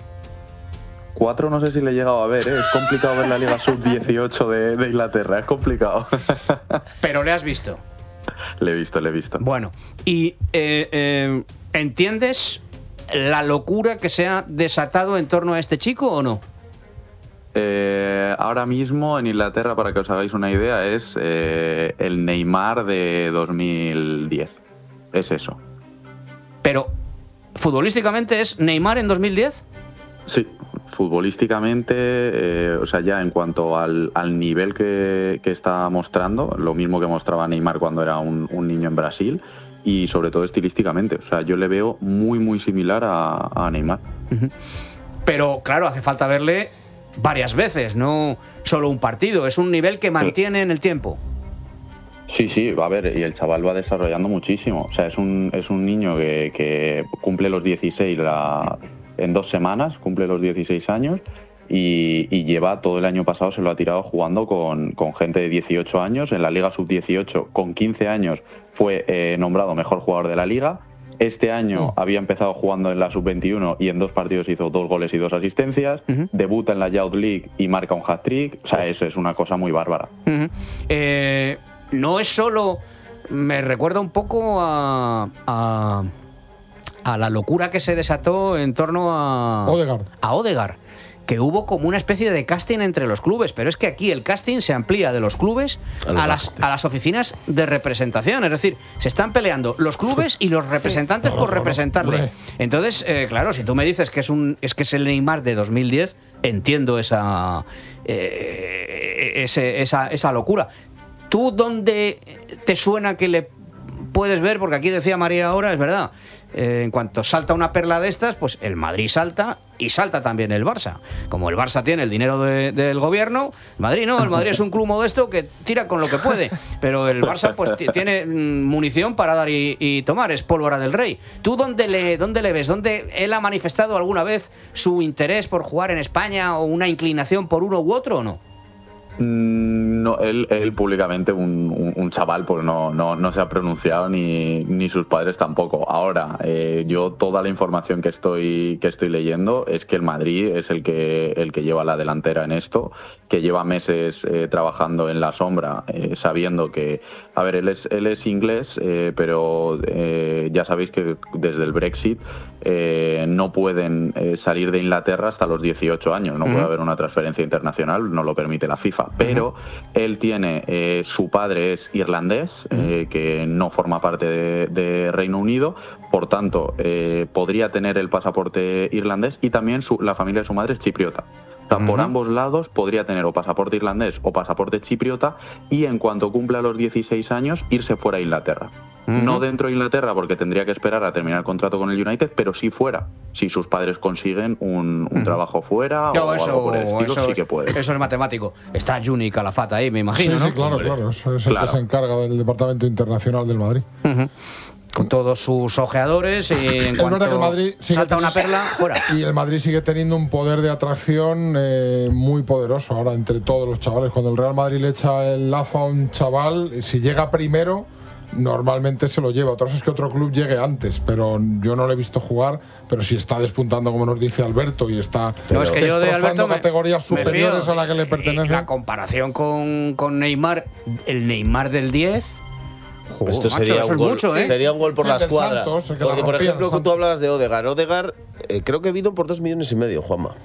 Cuatro no sé si le he llegado a ver, ¿eh? Es complicado ver la Liga sub dieciocho de, de Inglaterra, es complicado. Pero le has visto. Le he visto, le he visto. Bueno, y eh, eh, ¿entiendes la locura que se ha desatado en torno a este chico o no? Eh, ahora mismo en Inglaterra, para que os hagáis una idea, es eh, el Neymar de dos mil diez. Es eso. Pero, ¿futbolísticamente es Neymar en dos mil diez? Sí, futbolísticamente, eh, o sea, ya en cuanto al, al nivel que, que está mostrando, lo mismo que mostraba Neymar cuando era un, un niño en Brasil, y sobre todo estilísticamente. O sea, yo le veo muy, muy similar a, a Neymar. Uh-huh. Pero, claro, hace falta verle varias veces, no solo un partido. Es un nivel que mantiene en el tiempo. Sí, sí, va a ver, y el chaval va desarrollando muchísimo. O sea, es un, es un niño que, que cumple los dieciséis la, en dos semanas, cumple los dieciséis años y, y lleva todo el año pasado, se lo ha tirado jugando con, con gente de dieciocho años. En la Liga sub dieciocho, con quince años, fue eh, nombrado mejor jugador de la Liga. Este año uh. había empezado jugando en la sub veintiuno y en dos partidos hizo dos goles y dos asistencias. Uh-huh. Debuta en la Youth League y marca un hat-trick. O sea, eso es una cosa muy bárbara. Uh-huh. Eh... No es solo... Me recuerda un poco a, a, a la locura que se desató en torno a Odegaard. a Odegaard, que hubo como una especie de casting entre los clubes, pero es que aquí el casting se amplía de los clubes a, a, las, a las oficinas de representación, es decir, se están peleando los clubes y los representantes por representarle. Entonces, eh, claro, si tú me dices que es, un, es que es el Neymar de dos mil diez, entiendo esa, eh, ese, esa, esa locura. ¿Tú dónde te suena que le puedes ver? Porque aquí decía María ahora, es verdad, eh, en cuanto salta una perla de estas, pues el Madrid salta y salta también el Barça. Como el Barça tiene el dinero de, del gobierno, Madrid no, el Madrid es un club modesto que tira con lo que puede, pero el Barça pues tiene munición para dar y, y tomar, es pólvora del rey. ¿Tú dónde le, dónde le ves? ¿Dónde él ha manifestado alguna vez su interés por jugar en España o una inclinación por uno u otro o no? No, él, él públicamente, un, un, un chaval, pues no, no, no se ha pronunciado ni, ni sus padres tampoco. Ahora, eh, yo toda la información que estoy que estoy leyendo es que el Madrid es el que el que lleva la delantera en esto, que lleva meses eh, trabajando en la sombra, eh, sabiendo que, a ver, él es él es inglés, eh, pero eh, ya sabéis que desde el Brexit eh, no pueden eh, salir de Inglaterra hasta los dieciocho años, no uh-huh. puede haber una transferencia internacional, no lo permite la FIFA. Pero uh-huh. él tiene, eh, su padre es irlandés, uh-huh. eh, que no forma parte de, de Reino Unido, por tanto, eh, podría tener el pasaporte irlandés y también su, la familia de su madre es chipriota. O sea, uh-huh. por ambos lados podría tener o pasaporte irlandés o pasaporte chipriota y en cuanto cumpla los dieciséis años irse fuera a Inglaterra. Uh-huh. No dentro de Inglaterra porque tendría que esperar a terminar el contrato con el United, pero sí fuera. Si sus padres consiguen un, un uh-huh. trabajo fuera no, o eso, algo por el estilo, eso, sí que puede. Eso es matemático. Está Juni Calafata ahí, me imagino, sí, ¿no? Sí, claro, Hombre. claro. Eso es el claro. que se encarga del Departamento Internacional del Madrid. Uh-huh. con todos sus ojeadores y en es cuanto verdad que el Madrid sigue salta una perla, fuera. Y el Madrid sigue teniendo un poder de atracción eh, muy poderoso ahora entre todos los chavales. Cuando el Real Madrid le echa el lazo a un chaval, si llega primero, normalmente se lo lleva. Otra cosa es que otro club llegue antes, pero yo no lo he visto jugar, pero si está despuntando, como nos dice Alberto, y está no, es que yo de Alberto categorías me, superiores me a la que le pertenecen. La comparación con, con Neymar, el Neymar del diez... Oh, Esto macho, sería, un gol, mucho, ¿eh? sería un gol por sí, la escuadra. Santos, porque, por ejemplo, tú hablabas de Odegaard. Odegaard eh, creo que vino por dos millones y medio, Juanma.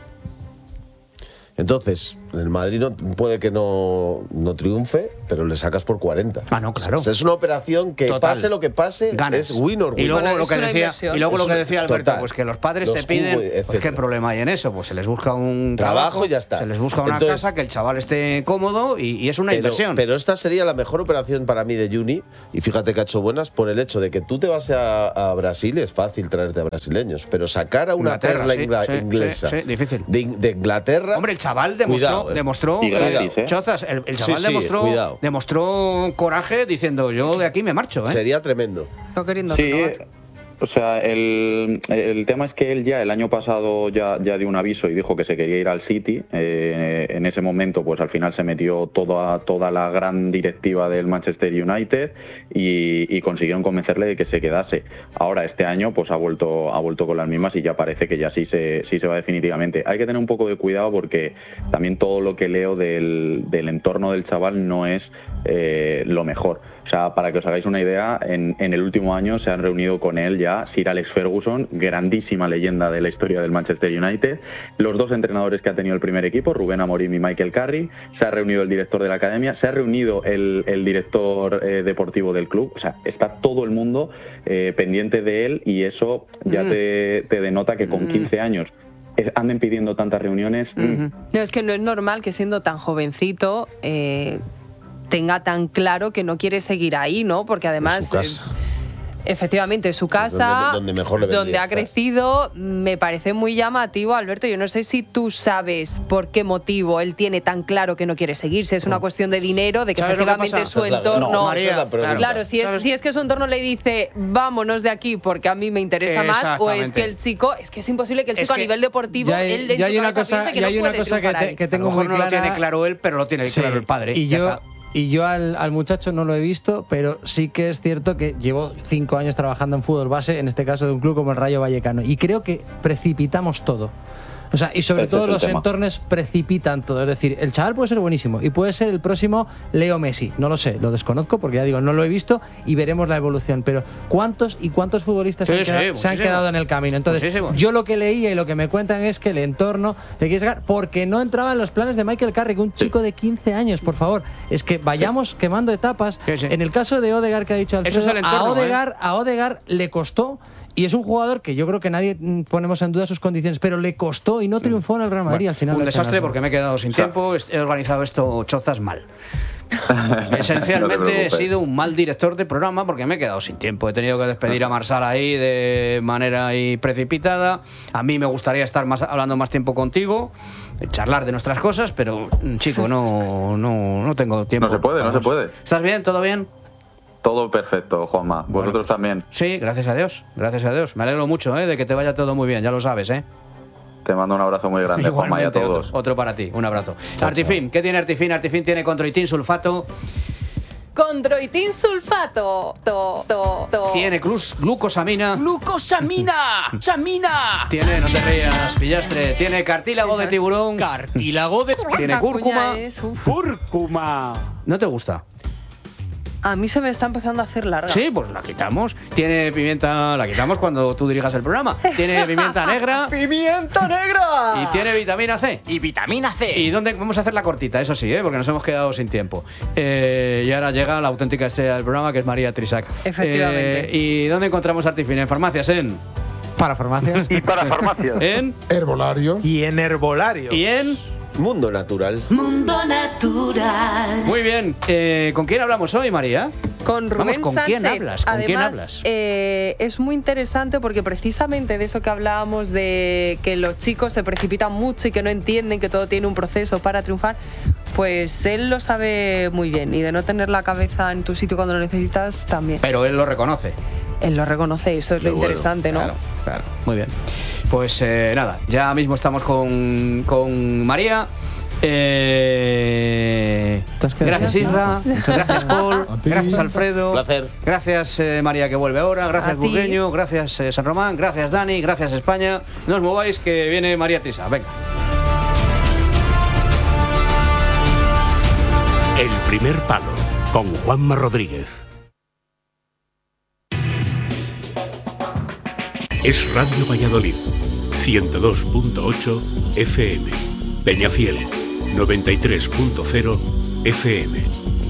Entonces, el Madrid no, puede que no, no triunfe, pero le sacas por cuarenta. Ah, no, claro. O sea, es una operación que Total. pase lo que pase, ganas. Es win or win. Y luego bueno, lo que decía, y luego lo que decía Alberto, total. pues que los padres los te piden, cubos, pues qué problema hay en eso, pues se les busca un trabajo, trabajo y ya está. Se les busca una Entonces, casa, que el chaval esté cómodo y, y es una pero, inversión. Pero esta sería la mejor operación para mí de Juni, y fíjate que ha hecho buenas por el hecho de que tú te vas a, a Brasil, es fácil traerte a brasileños, pero sacar a una Inglaterra, perla sí, ingla, sí, inglesa sí, sí, difícil. De, de Inglaterra. Hombre, el chaval demostró, cuidado, eh. demostró gratis, ¿eh? Chozas, el, el chaval sí, sí, demostró, cuidado. demostró coraje diciendo yo de aquí me marcho, ¿eh? Sería tremendo. No queriendo Sí, renovar. o sea, el, el tema es que él ya el año pasado ya, ya dio un aviso y dijo que se quería ir al City. Eh, en ese momento, pues al final se metió toda, toda la gran directiva del Manchester United y, y consiguieron convencerle de que se quedase. Ahora, este año, pues ha vuelto, ha vuelto con las mismas y ya parece que ya sí se, sí se va definitivamente. Hay que tener un poco de cuidado porque también todo lo que leo del, del entorno del chaval no es eh, lo mejor. O sea, para que os hagáis una idea, en, en el último año se han reunido con él ya Sir Alex Ferguson, grandísima leyenda de la historia del Manchester United, los dos entrenadores que ha tenido el primer equipo, Rubén Amorim y Michael Carrick, se ha reunido el director de la academia, se ha reunido el, el director eh, deportivo del club, o sea, está todo el mundo eh, pendiente de él y eso ya mm. te, te denota que con quince años anden pidiendo tantas reuniones. Mm. No, es que no es normal que siendo tan jovencito eh, tenga tan claro que no quiere seguir ahí, ¿no? Porque además... Efectivamente, su casa, donde, donde, mejor le donde ha estar. crecido, me parece muy llamativo, Alberto. Yo no sé si tú sabes por qué motivo él tiene tan claro que no quiere seguir. Si es una cuestión de dinero, de que efectivamente su entorno... No, María, claro, claro, si es, si es que su entorno le dice vámonos de aquí porque a mí me interesa más, o es que el chico... Es que es imposible que el chico a nivel deportivo, ya hay, él de ya su hay una cabeza cosa, piense que ya no hay una puede cosa que, te, que tengo a lo mejor muy no clara. lo tiene claro él, pero lo tiene Sí, claro el padre. Y ya yo... está. Y yo al, al muchacho no lo he visto, pero sí que es cierto que llevo cinco años trabajando en fútbol base, en este caso de un club como el Rayo Vallecano, y creo que precipitamos todo. O sea, y sobre Ese todo es el los tema. entornos precipitan todo. Es decir, el chaval puede ser buenísimo y puede ser el próximo Leo Messi. No lo sé, lo desconozco porque ya digo, no lo he visto y veremos la evolución. Pero ¿cuántos y cuántos futbolistas Sí, se, han sí, quedado, se han muchísimo. quedado en el camino? Entonces, Muchísimos. yo lo que leía y lo que me cuentan es que el entorno le quiere sacar porque no entraba en los planes de Michael Carrick, un chico de quince años, por favor. Es que vayamos quemando etapas. Sí, sí. En el caso de Odegaard que ha dicho Alfredo, Eso es el entorno, a Odegaard, ¿eh? a Odegaard le costó. Y es un jugador que yo creo que nadie mm, ponemos en duda sus condiciones, pero le costó y no triunfó en el Real Madrid Bueno, al final. un lo desastre echan a porque me he quedado sin tiempo, he organizado esto Chozas mal. Esencialmente No te he preocupes. sido un mal director de programa porque me he quedado sin tiempo. He tenido que despedir a Marsal ahí de manera ahí precipitada. A mí me gustaría estar más, hablando más tiempo contigo, charlar de nuestras cosas, pero chico, no, no, no tengo tiempo. No se puede, no Vamos. se puede. ¿Estás bien? ¿Todo bien? Todo perfecto, Juanma. Vosotros Bueno, pues, también. Sí, gracias a Dios, gracias a Dios. Me alegro mucho ¿eh? de que te vaya todo muy bien, ya lo sabes, ¿eh? Te mando un abrazo muy grande, Juanma, y a Igualmente, todos. otro, otro para ti, un abrazo. Chao, Artifin, ¿qué tiene Artifin? Artifin tiene Condroitin sulfato, Condroitin sulfato. To, to, to. tiene cruz, glucosamina, ¡Glucosamina! ¡Samina! tiene, no te rías, pillastre, tiene cartílago de tiburón, Cartílago de... tiene Esta cúrcuma. cuña es, uf. ¡Cúrcuma! ¿No te gusta? A mí se me está empezando a hacer larga. Sí, pues la quitamos. Tiene pimienta, la quitamos cuando tú dirijas el programa. Tiene pimienta negra ¡Pimienta negra! y tiene vitamina C. Y vitamina C. ¿Y dónde vamos a hacer la cortita? Eso sí, ¿eh? Porque nos hemos quedado sin tiempo. Eh, y ahora llega la auténtica estrella del programa, que es María Trisac. Efectivamente. Eh, ¿Y dónde encontramos Artifin? En farmacias, en... Para farmacias. Y para farmacias. En... Herbolario. Y en herbolario. Y en... Mundo natural. Mundo natural. Muy bien. Eh, ¿Con quién hablamos hoy, María? Con Rubén Vamos, ¿con Sánchez. quién hablas? ¿Con Además, quién hablas? eh, es muy interesante porque precisamente de eso que hablábamos de que los chicos se precipitan mucho y que no entienden que todo tiene un proceso para triunfar, pues él lo sabe muy bien y de no tener la cabeza en tu sitio cuando lo necesitas también. Pero él lo reconoce. él lo reconoce, eso es lo bueno, interesante, ¿no? Claro, claro, muy bien. Pues eh, nada, ya mismo estamos con, con María. Eh, gracias Isra, gracias Paul, gracias Alfredo, placer. Gracias eh, María que vuelve ahora, gracias A ti. Burgueño, gracias eh, San Román, gracias Dani, gracias España. No os mováis que viene María Tisa, venga. El primer palo con Juanma Rodríguez. Es Radio Valladolid, ciento dos punto ocho F M. Peñafiel, noventa y tres punto cero F M.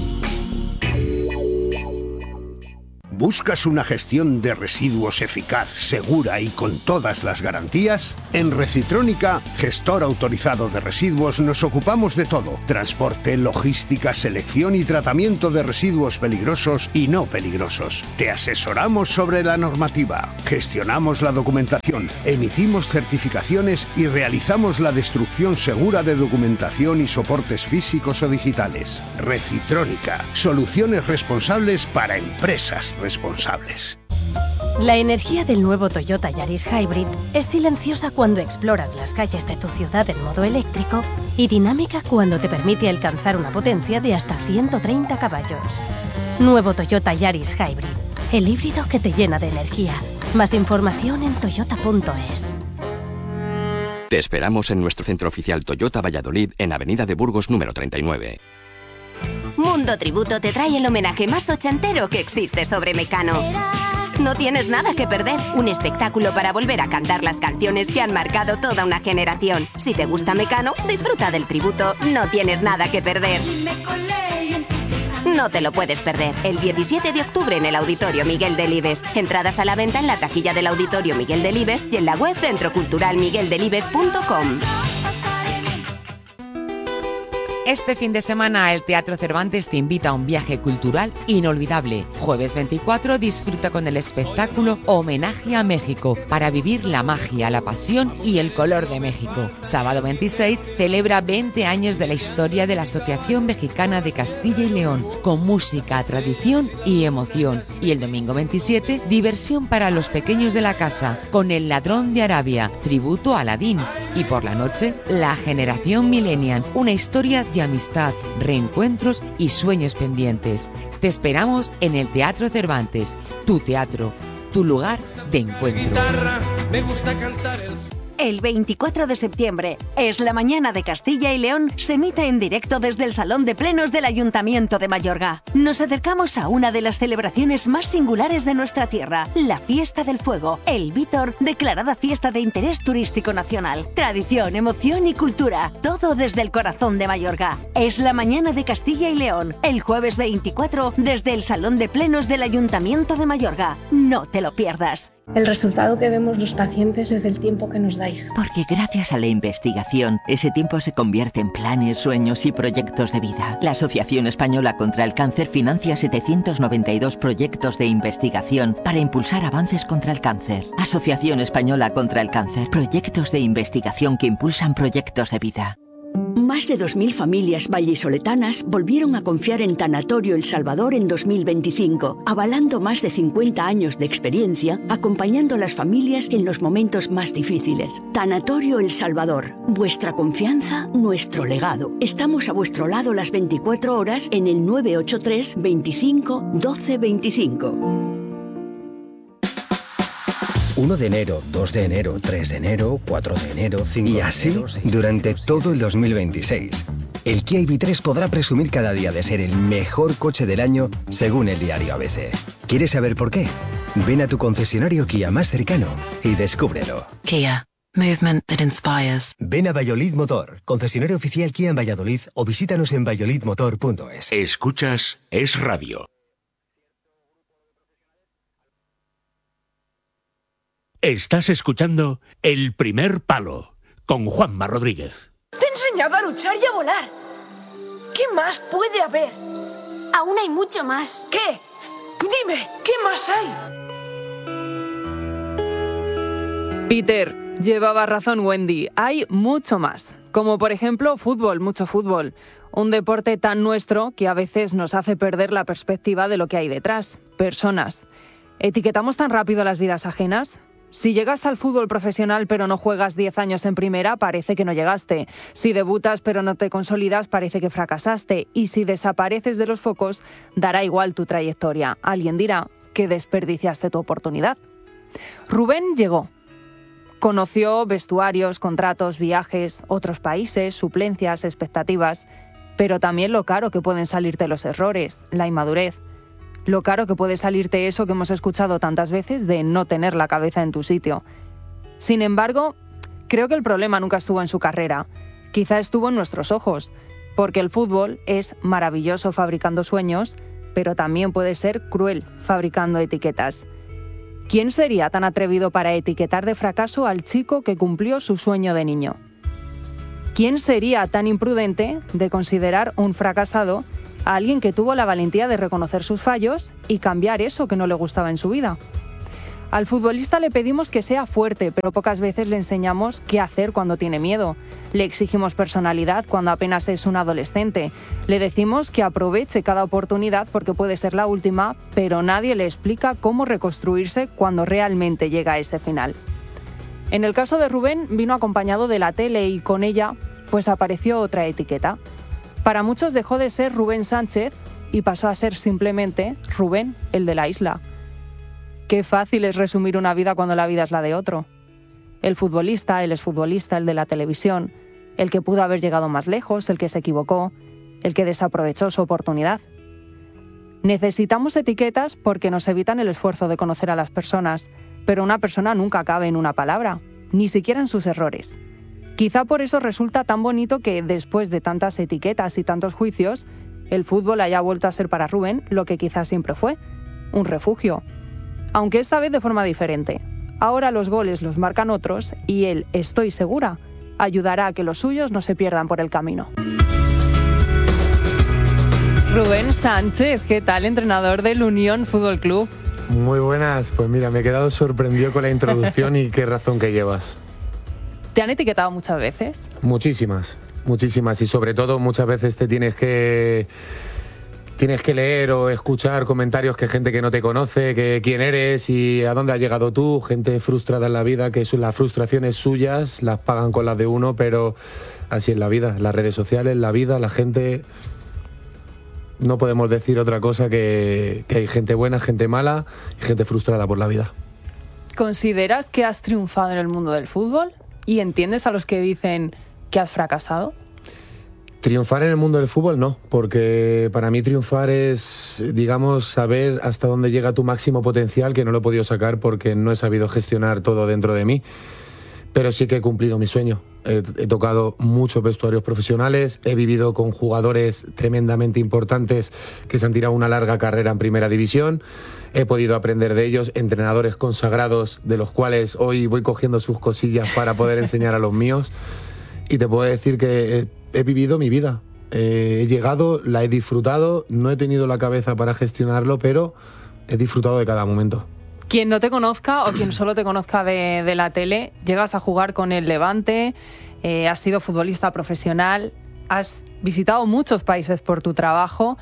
¿Buscas una gestión de residuos eficaz, segura y con todas las garantías? En Recitrónica, gestor autorizado de residuos, nos ocupamos de todo: transporte, logística, selección y tratamiento de residuos peligrosos y no peligrosos. Te asesoramos sobre la normativa, gestionamos la documentación, emitimos certificaciones y realizamos la destrucción segura de documentación y soportes físicos o digitales. Recitrónica, soluciones responsables para empresas responsables. La energía del nuevo Toyota Yaris Hybrid es silenciosa cuando exploras las calles de tu ciudad en modo eléctrico y dinámica cuando te permite alcanzar una potencia de hasta ciento treinta caballos. Nuevo Toyota Yaris Hybrid, el híbrido que te llena de energía. Más información en toyota punto es. Te esperamos en nuestro centro oficial Toyota Valladolid en Avenida de Burgos número treinta y nueve. Mundo Tributo te trae el homenaje más ochentero que existe sobre Mecano. No tienes nada que perder, un espectáculo para volver a cantar las canciones que han marcado toda una generación. Si te gusta Mecano, disfruta del tributo, no tienes nada que perder. No te lo puedes perder, el diecisiete de octubre en el Auditorio Miguel Delibes. Entradas a la venta en la taquilla del Auditorio Miguel Delibes y en la web centro cultural miguel delibes punto com. Este fin de semana el Teatro Cervantes te invita a un viaje cultural inolvidable. Jueves veinticuatro disfruta con el espectáculo Homenaje a México para vivir la magia, la pasión y el color de México. Sábado veintiséis celebra veinte años de la historia de la Asociación Mexicana de Castilla y León con música, tradición y emoción. Y el domingo veintisiete diversión para los pequeños de la casa con El Ladrón de Arabia, tributo a Aladín. Y por la noche La Generación Millennial, una historia de amistad, reencuentros y sueños pendientes. Te esperamos en el Teatro Cervantes, tu teatro, tu lugar de encuentro. Guitarra, me gusta cantar el... El veinticuatro de septiembre, Es la Mañana de Castilla y León, se emite en directo desde el Salón de Plenos del Ayuntamiento de Mayorga. Nos acercamos a una de las celebraciones más singulares de nuestra tierra, la Fiesta del Fuego, el Vítor, declarada fiesta de interés turístico nacional. Tradición, emoción y cultura, todo desde el corazón de Mayorga. Es la Mañana de Castilla y León, el jueves veinticuatro, desde el Salón de Plenos del Ayuntamiento de Mayorga. No te lo pierdas. El resultado que vemos los pacientes es el tiempo que nos dais. Porque gracias a la investigación, ese tiempo se convierte en planes, sueños y proyectos de vida. La Asociación Española contra el Cáncer financia setecientos noventa y dos proyectos de investigación para impulsar avances contra el cáncer. Asociación Española contra el Cáncer. Proyectos de investigación que impulsan proyectos de vida. Más de dos mil familias vallisoletanas volvieron a confiar en Tanatorio El Salvador en dos mil veinticinco, avalando más de cincuenta años de experiencia, acompañando a las familias en los momentos más difíciles. Tanatorio El Salvador, vuestra confianza, nuestro legado. Estamos a vuestro lado las veinticuatro horas en el nueve ocho tres, veinticinco, doce veinticinco. uno de enero, dos de enero, tres de enero, cuatro de enero, cinco de enero... Y así, durante todo el dos mil veintiséis. El Kia I V tres podrá presumir cada día de ser el mejor coche del año, según el diario A B C. ¿Quieres saber por qué? Ven a tu concesionario Kia más cercano y descúbrelo. Kia. Movement that inspires. Ven a Valladolid Motor, concesionario oficial Kia en Valladolid, o visítanos en valladolid motor punto es. Escuchas Es Radio. Estás escuchando El Primer Palo con Juanma Rodríguez. Te he enseñado a luchar y a volar. ¿Qué más puede haber? Aún hay mucho más. ¿Qué? Dime, ¿qué más hay? Peter, llevaba razón Wendy. Hay mucho más. Como por ejemplo fútbol, mucho fútbol. Un deporte tan nuestro que a veces nos hace perder la perspectiva de lo que hay detrás. Personas. ¿Etiquetamos tan rápido las vidas ajenas? Si llegas al fútbol profesional pero no juegas diez años en primera, parece que no llegaste. Si debutas pero no te consolidas, parece que fracasaste. Y si desapareces de los focos, dará igual tu trayectoria. Alguien dirá que desperdiciaste tu oportunidad. Rubén llegó. Conoció vestuarios, contratos, viajes, otros países, suplencias, expectativas, pero también lo caro que pueden salirte los errores, la inmadurez. Lo caro que puede salirte eso que hemos escuchado tantas veces de no tener la cabeza en tu sitio. Sin embargo, creo que el problema nunca estuvo en su carrera. Quizá estuvo en nuestros ojos, porque el fútbol es maravilloso fabricando sueños, pero también puede ser cruel fabricando etiquetas. ¿Quién sería tan atrevido para etiquetar de fracaso al chico que cumplió su sueño de niño? ¿Quién sería tan imprudente de considerar un fracasado a alguien que tuvo la valentía de reconocer sus fallos y cambiar eso que no le gustaba en su vida? Al futbolista le pedimos que sea fuerte, pero pocas veces le enseñamos qué hacer cuando tiene miedo. Le exigimos personalidad cuando apenas es un adolescente. Le decimos que aproveche cada oportunidad porque puede ser la última, pero nadie le explica cómo reconstruirse cuando realmente llega a ese final. En el caso de Rubén, vino acompañado de la tele y con ella, pues apareció otra etiqueta. Para muchos dejó de ser Rubén Sánchez y pasó a ser simplemente Rubén, el de la isla. Qué fácil es resumir una vida cuando la vida es la de otro. El futbolista, el exfutbolista, el de la televisión, el que pudo haber llegado más lejos, el que se equivocó, el que desaprovechó su oportunidad. Necesitamos etiquetas porque nos evitan el esfuerzo de conocer a las personas, pero una persona nunca cabe en una palabra, ni siquiera en sus errores. Quizá por eso resulta tan bonito que, después de tantas etiquetas y tantos juicios, el fútbol haya vuelto a ser para Rubén lo que quizás siempre fue, un refugio. Aunque esta vez de forma diferente. Ahora los goles los marcan otros y él, estoy segura, ayudará a que los suyos no se pierdan por el camino. Rubén Sánchez, ¿qué tal, entrenador del Unión Fútbol Club? Muy buenas, pues mira, me he quedado sorprendido con la introducción y qué razón que llevas. ¿Te han etiquetado muchas veces? Muchísimas, muchísimas y sobre todo muchas veces te tienes que... Tienes que leer o escuchar comentarios que gente que no te conoce, que quién eres y a dónde has llegado tú, gente frustrada en la vida, que las frustraciones suyas las pagan con las de uno, pero así es la vida, las redes sociales, la vida, la gente... No podemos decir otra cosa que, que hay gente buena, gente mala y gente frustrada por la vida. ¿Consideras que has triunfado en el mundo del fútbol? ¿Y entiendes a los que dicen que has fracasado? Triunfar en el mundo del fútbol no, porque para mí triunfar es, digamos, saber hasta dónde llega tu máximo potencial, que no lo he podido sacar porque no he sabido gestionar todo dentro de mí, pero sí que he cumplido mi sueño. He, he tocado muchos vestuarios profesionales, he vivido con jugadores tremendamente importantes que se han tirado una larga carrera en primera división, he podido aprender de ellos, entrenadores consagrados de los cuales hoy voy cogiendo sus cosillas para poder enseñar a los míos, y te puedo decir que... He, He vivido mi vida, eh, he llegado, la he disfrutado, no he tenido la cabeza para gestionarlo, pero he disfrutado de cada momento. Quien no te conozca o quien solo te conozca de, de la tele, llegas a jugar con el Levante, eh, has sido futbolista profesional, has visitado muchos países por tu trabajo.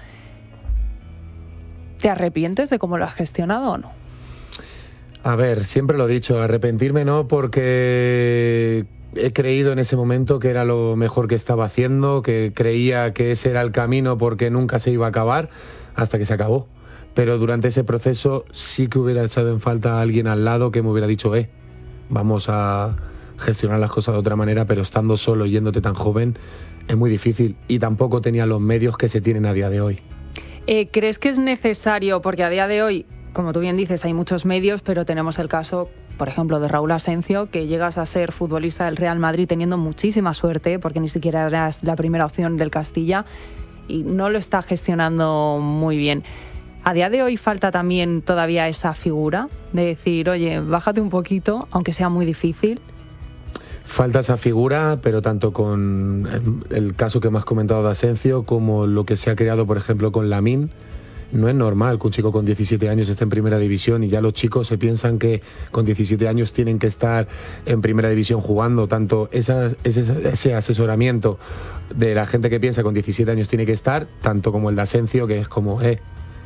¿Te arrepientes de cómo lo has gestionado o no? A ver, siempre lo he dicho, arrepentirme no, porque... He creído en ese momento que era lo mejor que estaba haciendo, que creía que ese era el camino porque nunca se iba a acabar, hasta que se acabó. Pero durante ese proceso sí que hubiera echado en falta a alguien al lado que me hubiera dicho, eh, vamos a gestionar las cosas de otra manera, pero estando solo y yéndote tan joven es muy difícil y tampoco tenía los medios que se tienen a día de hoy. Eh, ¿Crees que es necesario, porque a día de hoy, como tú bien dices, hay muchos medios, pero tenemos el caso... por ejemplo, de Raúl Asencio, que llegas a ser futbolista del Real Madrid teniendo muchísima suerte, porque ni siquiera eras la primera opción del Castilla, y no lo está gestionando muy bien. A día de hoy falta también todavía esa figura de decir, oye, bájate un poquito, aunque sea muy difícil. Falta esa figura, pero tanto con el caso que me has comentado de Asencio, como lo que se ha creado, por ejemplo, con Lamine. No es normal que un chico con diecisiete años esté en primera división y ya los chicos se piensan que con diecisiete años tienen que estar en primera división jugando. Tanto esa, ese, ese asesoramiento de la gente que piensa que con diecisiete años tiene que estar, tanto como el de Asencio, que es como, eh,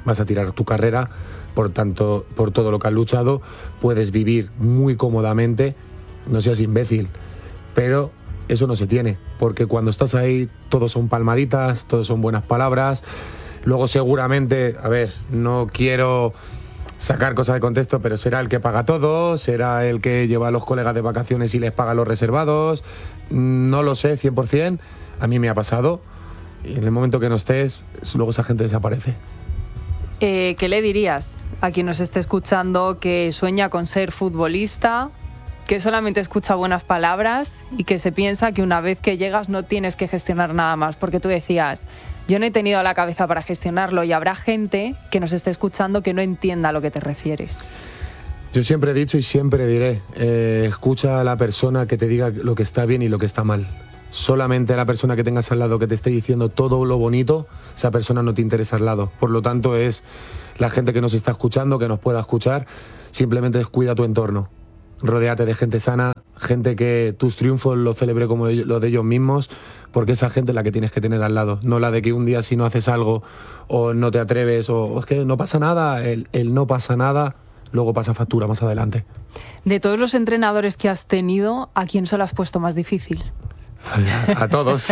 vas a tirar tu carrera, por tanto, por todo lo que has luchado, puedes vivir muy cómodamente, no seas imbécil, pero eso no se tiene, porque cuando estás ahí todos son palmaditas, todos son buenas palabras, luego seguramente, a ver, no quiero sacar cosas de contexto, pero será el que paga todo, será el que lleva a los colegas de vacaciones y les paga los reservados, no lo sé cien por cien, a mí me ha pasado, y en el momento que no estés, luego esa gente desaparece. Eh, ¿Qué le dirías a quien nos esté escuchando que sueña con ser futbolista, que solamente escucha buenas palabras y que se piensa que una vez que llegas no tienes que gestionar nada más? Porque tú decías, yo no he tenido la cabeza para gestionarlo, y habrá gente que nos esté escuchando que no entienda a lo que te refieres. Yo siempre he dicho y siempre diré, eh, escucha a la persona que te diga lo que está bien y lo que está mal. Solamente a la persona que tengas al lado que te esté diciendo todo lo bonito, esa persona no te interesa al lado. Por lo tanto, es la gente que nos está escuchando, que nos pueda escuchar, simplemente descuida tu entorno. Rodéate de gente sana, gente que tus triunfos los celebre como los de ellos mismos, porque esa gente es la que tienes que tener al lado, no la de que un día si no haces algo o no te atreves o es que no pasa nada, el, el no pasa nada, luego pasa factura más adelante. De todos los entrenadores que has tenido, ¿a quién se lo has puesto más difícil? A todos.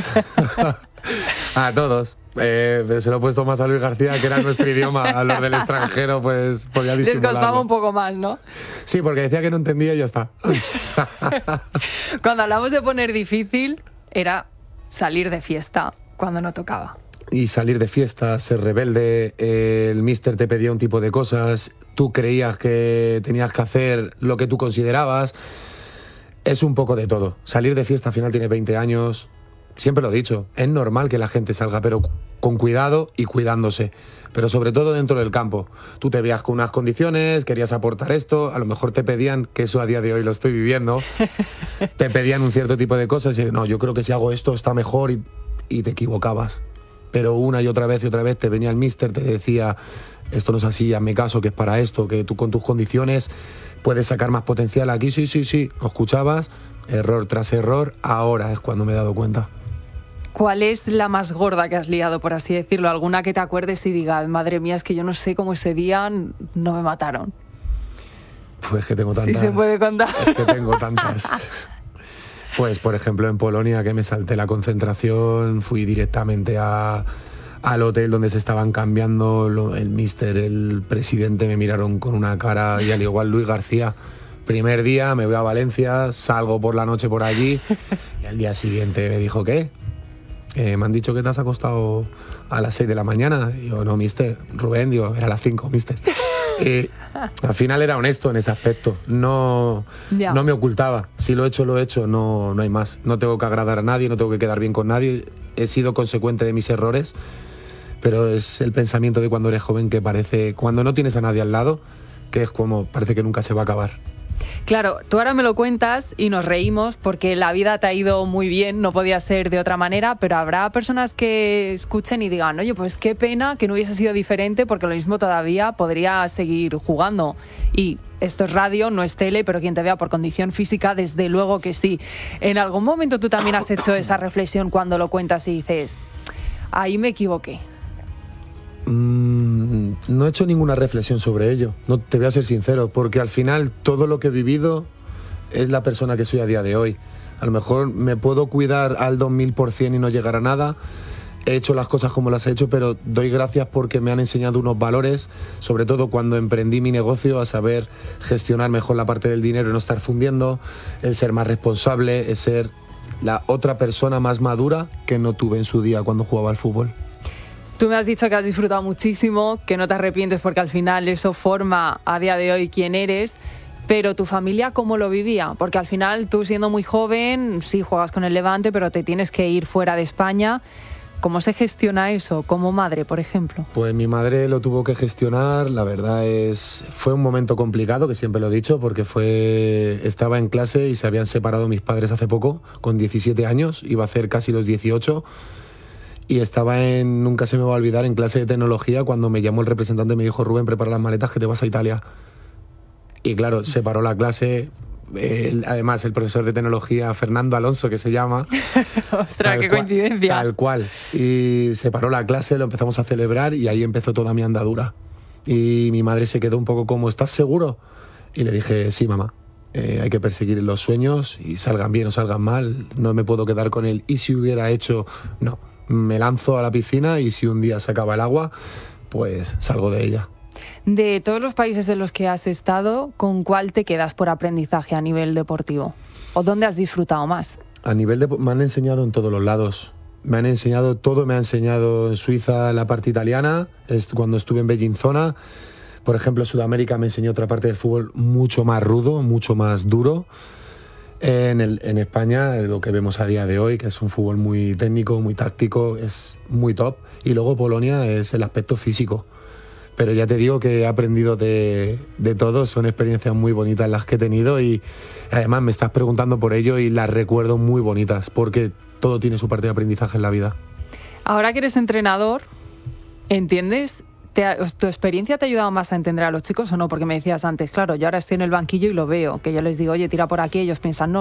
A todos. Eh, se lo he puesto más a Luis García, que era nuestro idioma. A los del extranjero, pues podía disimularlo. Les costaba un poco más, ¿no? Sí, porque decía que no entendía y ya está. Cuando hablamos de poner difícil, era salir de fiesta cuando no tocaba. Y salir de fiesta, ser rebelde, eh, el míster te pedía un tipo de cosas, tú creías que tenías que hacer lo que tú considerabas. Es un poco de todo. Salir de fiesta, al final tiene veinte años. Siempre lo he dicho, es normal que la gente salga, pero con cuidado y cuidándose. Pero sobre todo dentro del campo. Tú te veías con unas condiciones, querías aportar esto, a lo mejor te pedían, que eso a día de hoy lo estoy viviendo, te pedían un cierto tipo de cosas y no, yo creo que si hago esto está mejor y, y te equivocabas. Pero una y otra vez y otra vez te venía el míster, te decía, esto no es así, hazme caso, que es para esto, que tú con tus condiciones puedes sacar más potencial aquí, sí, sí, sí, lo escuchabas, error tras error, ahora es cuando me he dado cuenta. ¿Cuál es la más gorda que has liado, por así decirlo? ¿Alguna que te acuerdes y digas, madre mía, es que yo no sé cómo ese día no me mataron? Pues que tengo tantas. Sí se puede contar. Es que tengo tantas. Pues, por ejemplo, en Polonia, que me salté la concentración, fui directamente a... al hotel donde se estaban cambiando, lo, el míster, el presidente me miraron con una cara, y al igual Luis García. Primer día me voy a Valencia, salgo por la noche por allí y al día siguiente me dijo, ¿qué? Eh, me han dicho que te has acostado a las seis de la mañana. Y yo, no, míster, Rubén, digo, era a las cinco, míster. Y al final era honesto en ese aspecto, no, no me ocultaba. Si lo he hecho, lo he hecho, no, no hay más. No tengo que agradar a nadie, no tengo que quedar bien con nadie. He sido consecuente de mis errores, pero es el pensamiento de cuando eres joven que parece, cuando no tienes a nadie al lado, que es como, parece que nunca se va a acabar. Claro, tú ahora me lo cuentas y nos reímos porque la vida te ha ido muy bien, no podía ser de otra manera, pero habrá personas que escuchen y digan, oye, pues qué pena que no hubiese sido diferente, porque lo mismo todavía podría seguir jugando. Y esto es radio, no es tele, pero quien te vea por condición física, desde luego que sí. ¿En algún momento tú también has hecho esa reflexión cuando lo cuentas y dices, ahí me equivoqué? Mm, no he hecho ninguna reflexión sobre ello, no te voy a ser sincero, porque al final todo lo que he vivido es la persona que soy a día de hoy. A lo mejor me puedo cuidar al dos mil por ciento y no llegar a nada, he hecho las cosas como las he hecho, pero doy gracias porque me han enseñado unos valores, sobre todo cuando emprendí mi negocio, a saber gestionar mejor la parte del dinero y no estar fundiendo, el ser más responsable, el ser la otra persona más madura que no tuve en su día cuando jugaba al fútbol. Tú me has dicho que has disfrutado muchísimo, que no te arrepientes porque al final eso forma a día de hoy quién eres, pero ¿tu familia cómo lo vivía? Porque al final tú, siendo muy joven, sí juegas con el Levante, pero te tienes que ir fuera de España. ¿Cómo se gestiona eso como madre, por ejemplo? Pues mi madre lo tuvo que gestionar, la verdad es... Fue un momento complicado, que siempre lo he dicho, porque fue estaba en clase y se habían separado mis padres hace poco, con diecisiete años, iba a hacer casi los dieciocho, y estaba en, nunca se me va a olvidar, en clase de tecnología, cuando me llamó el representante y me dijo, Rubén, prepara las maletas que te vas a Italia. Y claro, se paró la clase, el, además el profesor de tecnología, Fernando Alonso, que se llama. Ostras, qué coincidencia. Tal cual. Y se paró la clase, lo empezamos a celebrar y ahí empezó toda mi andadura. Y mi madre se quedó un poco como, ¿estás seguro? Y le dije, sí, mamá. Eh, hay que perseguir los sueños y salgan bien o salgan mal. No me puedo quedar con él. Y si hubiera hecho, no. Me lanzo a la piscina y si un día se acaba el agua, pues salgo de ella. De todos los países en los que has estado, ¿con cuál te quedas por aprendizaje a nivel deportivo? ¿O dónde has disfrutado más? A nivel de... me han enseñado en todos los lados. Me han enseñado todo. Me ha enseñado en Suiza la parte italiana, cuando estuve en Bellinzona. Por ejemplo, Sudamérica me enseñó otra parte del fútbol mucho más rudo, mucho más duro. En, el, en España, lo que vemos a día de hoy, que es un fútbol muy técnico, muy táctico, es muy top. Y luego Polonia es el aspecto físico. Pero ya te digo que he aprendido de, de todo, son experiencias muy bonitas las que he tenido y además me estás preguntando por ello y las recuerdo muy bonitas, porque todo tiene su parte de aprendizaje en la vida. Ahora que eres entrenador, ¿entiendes? ¿Te ha, ¿Tu experiencia te ha ayudado más a entender a los chicos o no? Porque me decías antes, claro, yo ahora estoy en el banquillo y lo veo, que yo les digo, oye, tira por aquí, ellos piensan, no,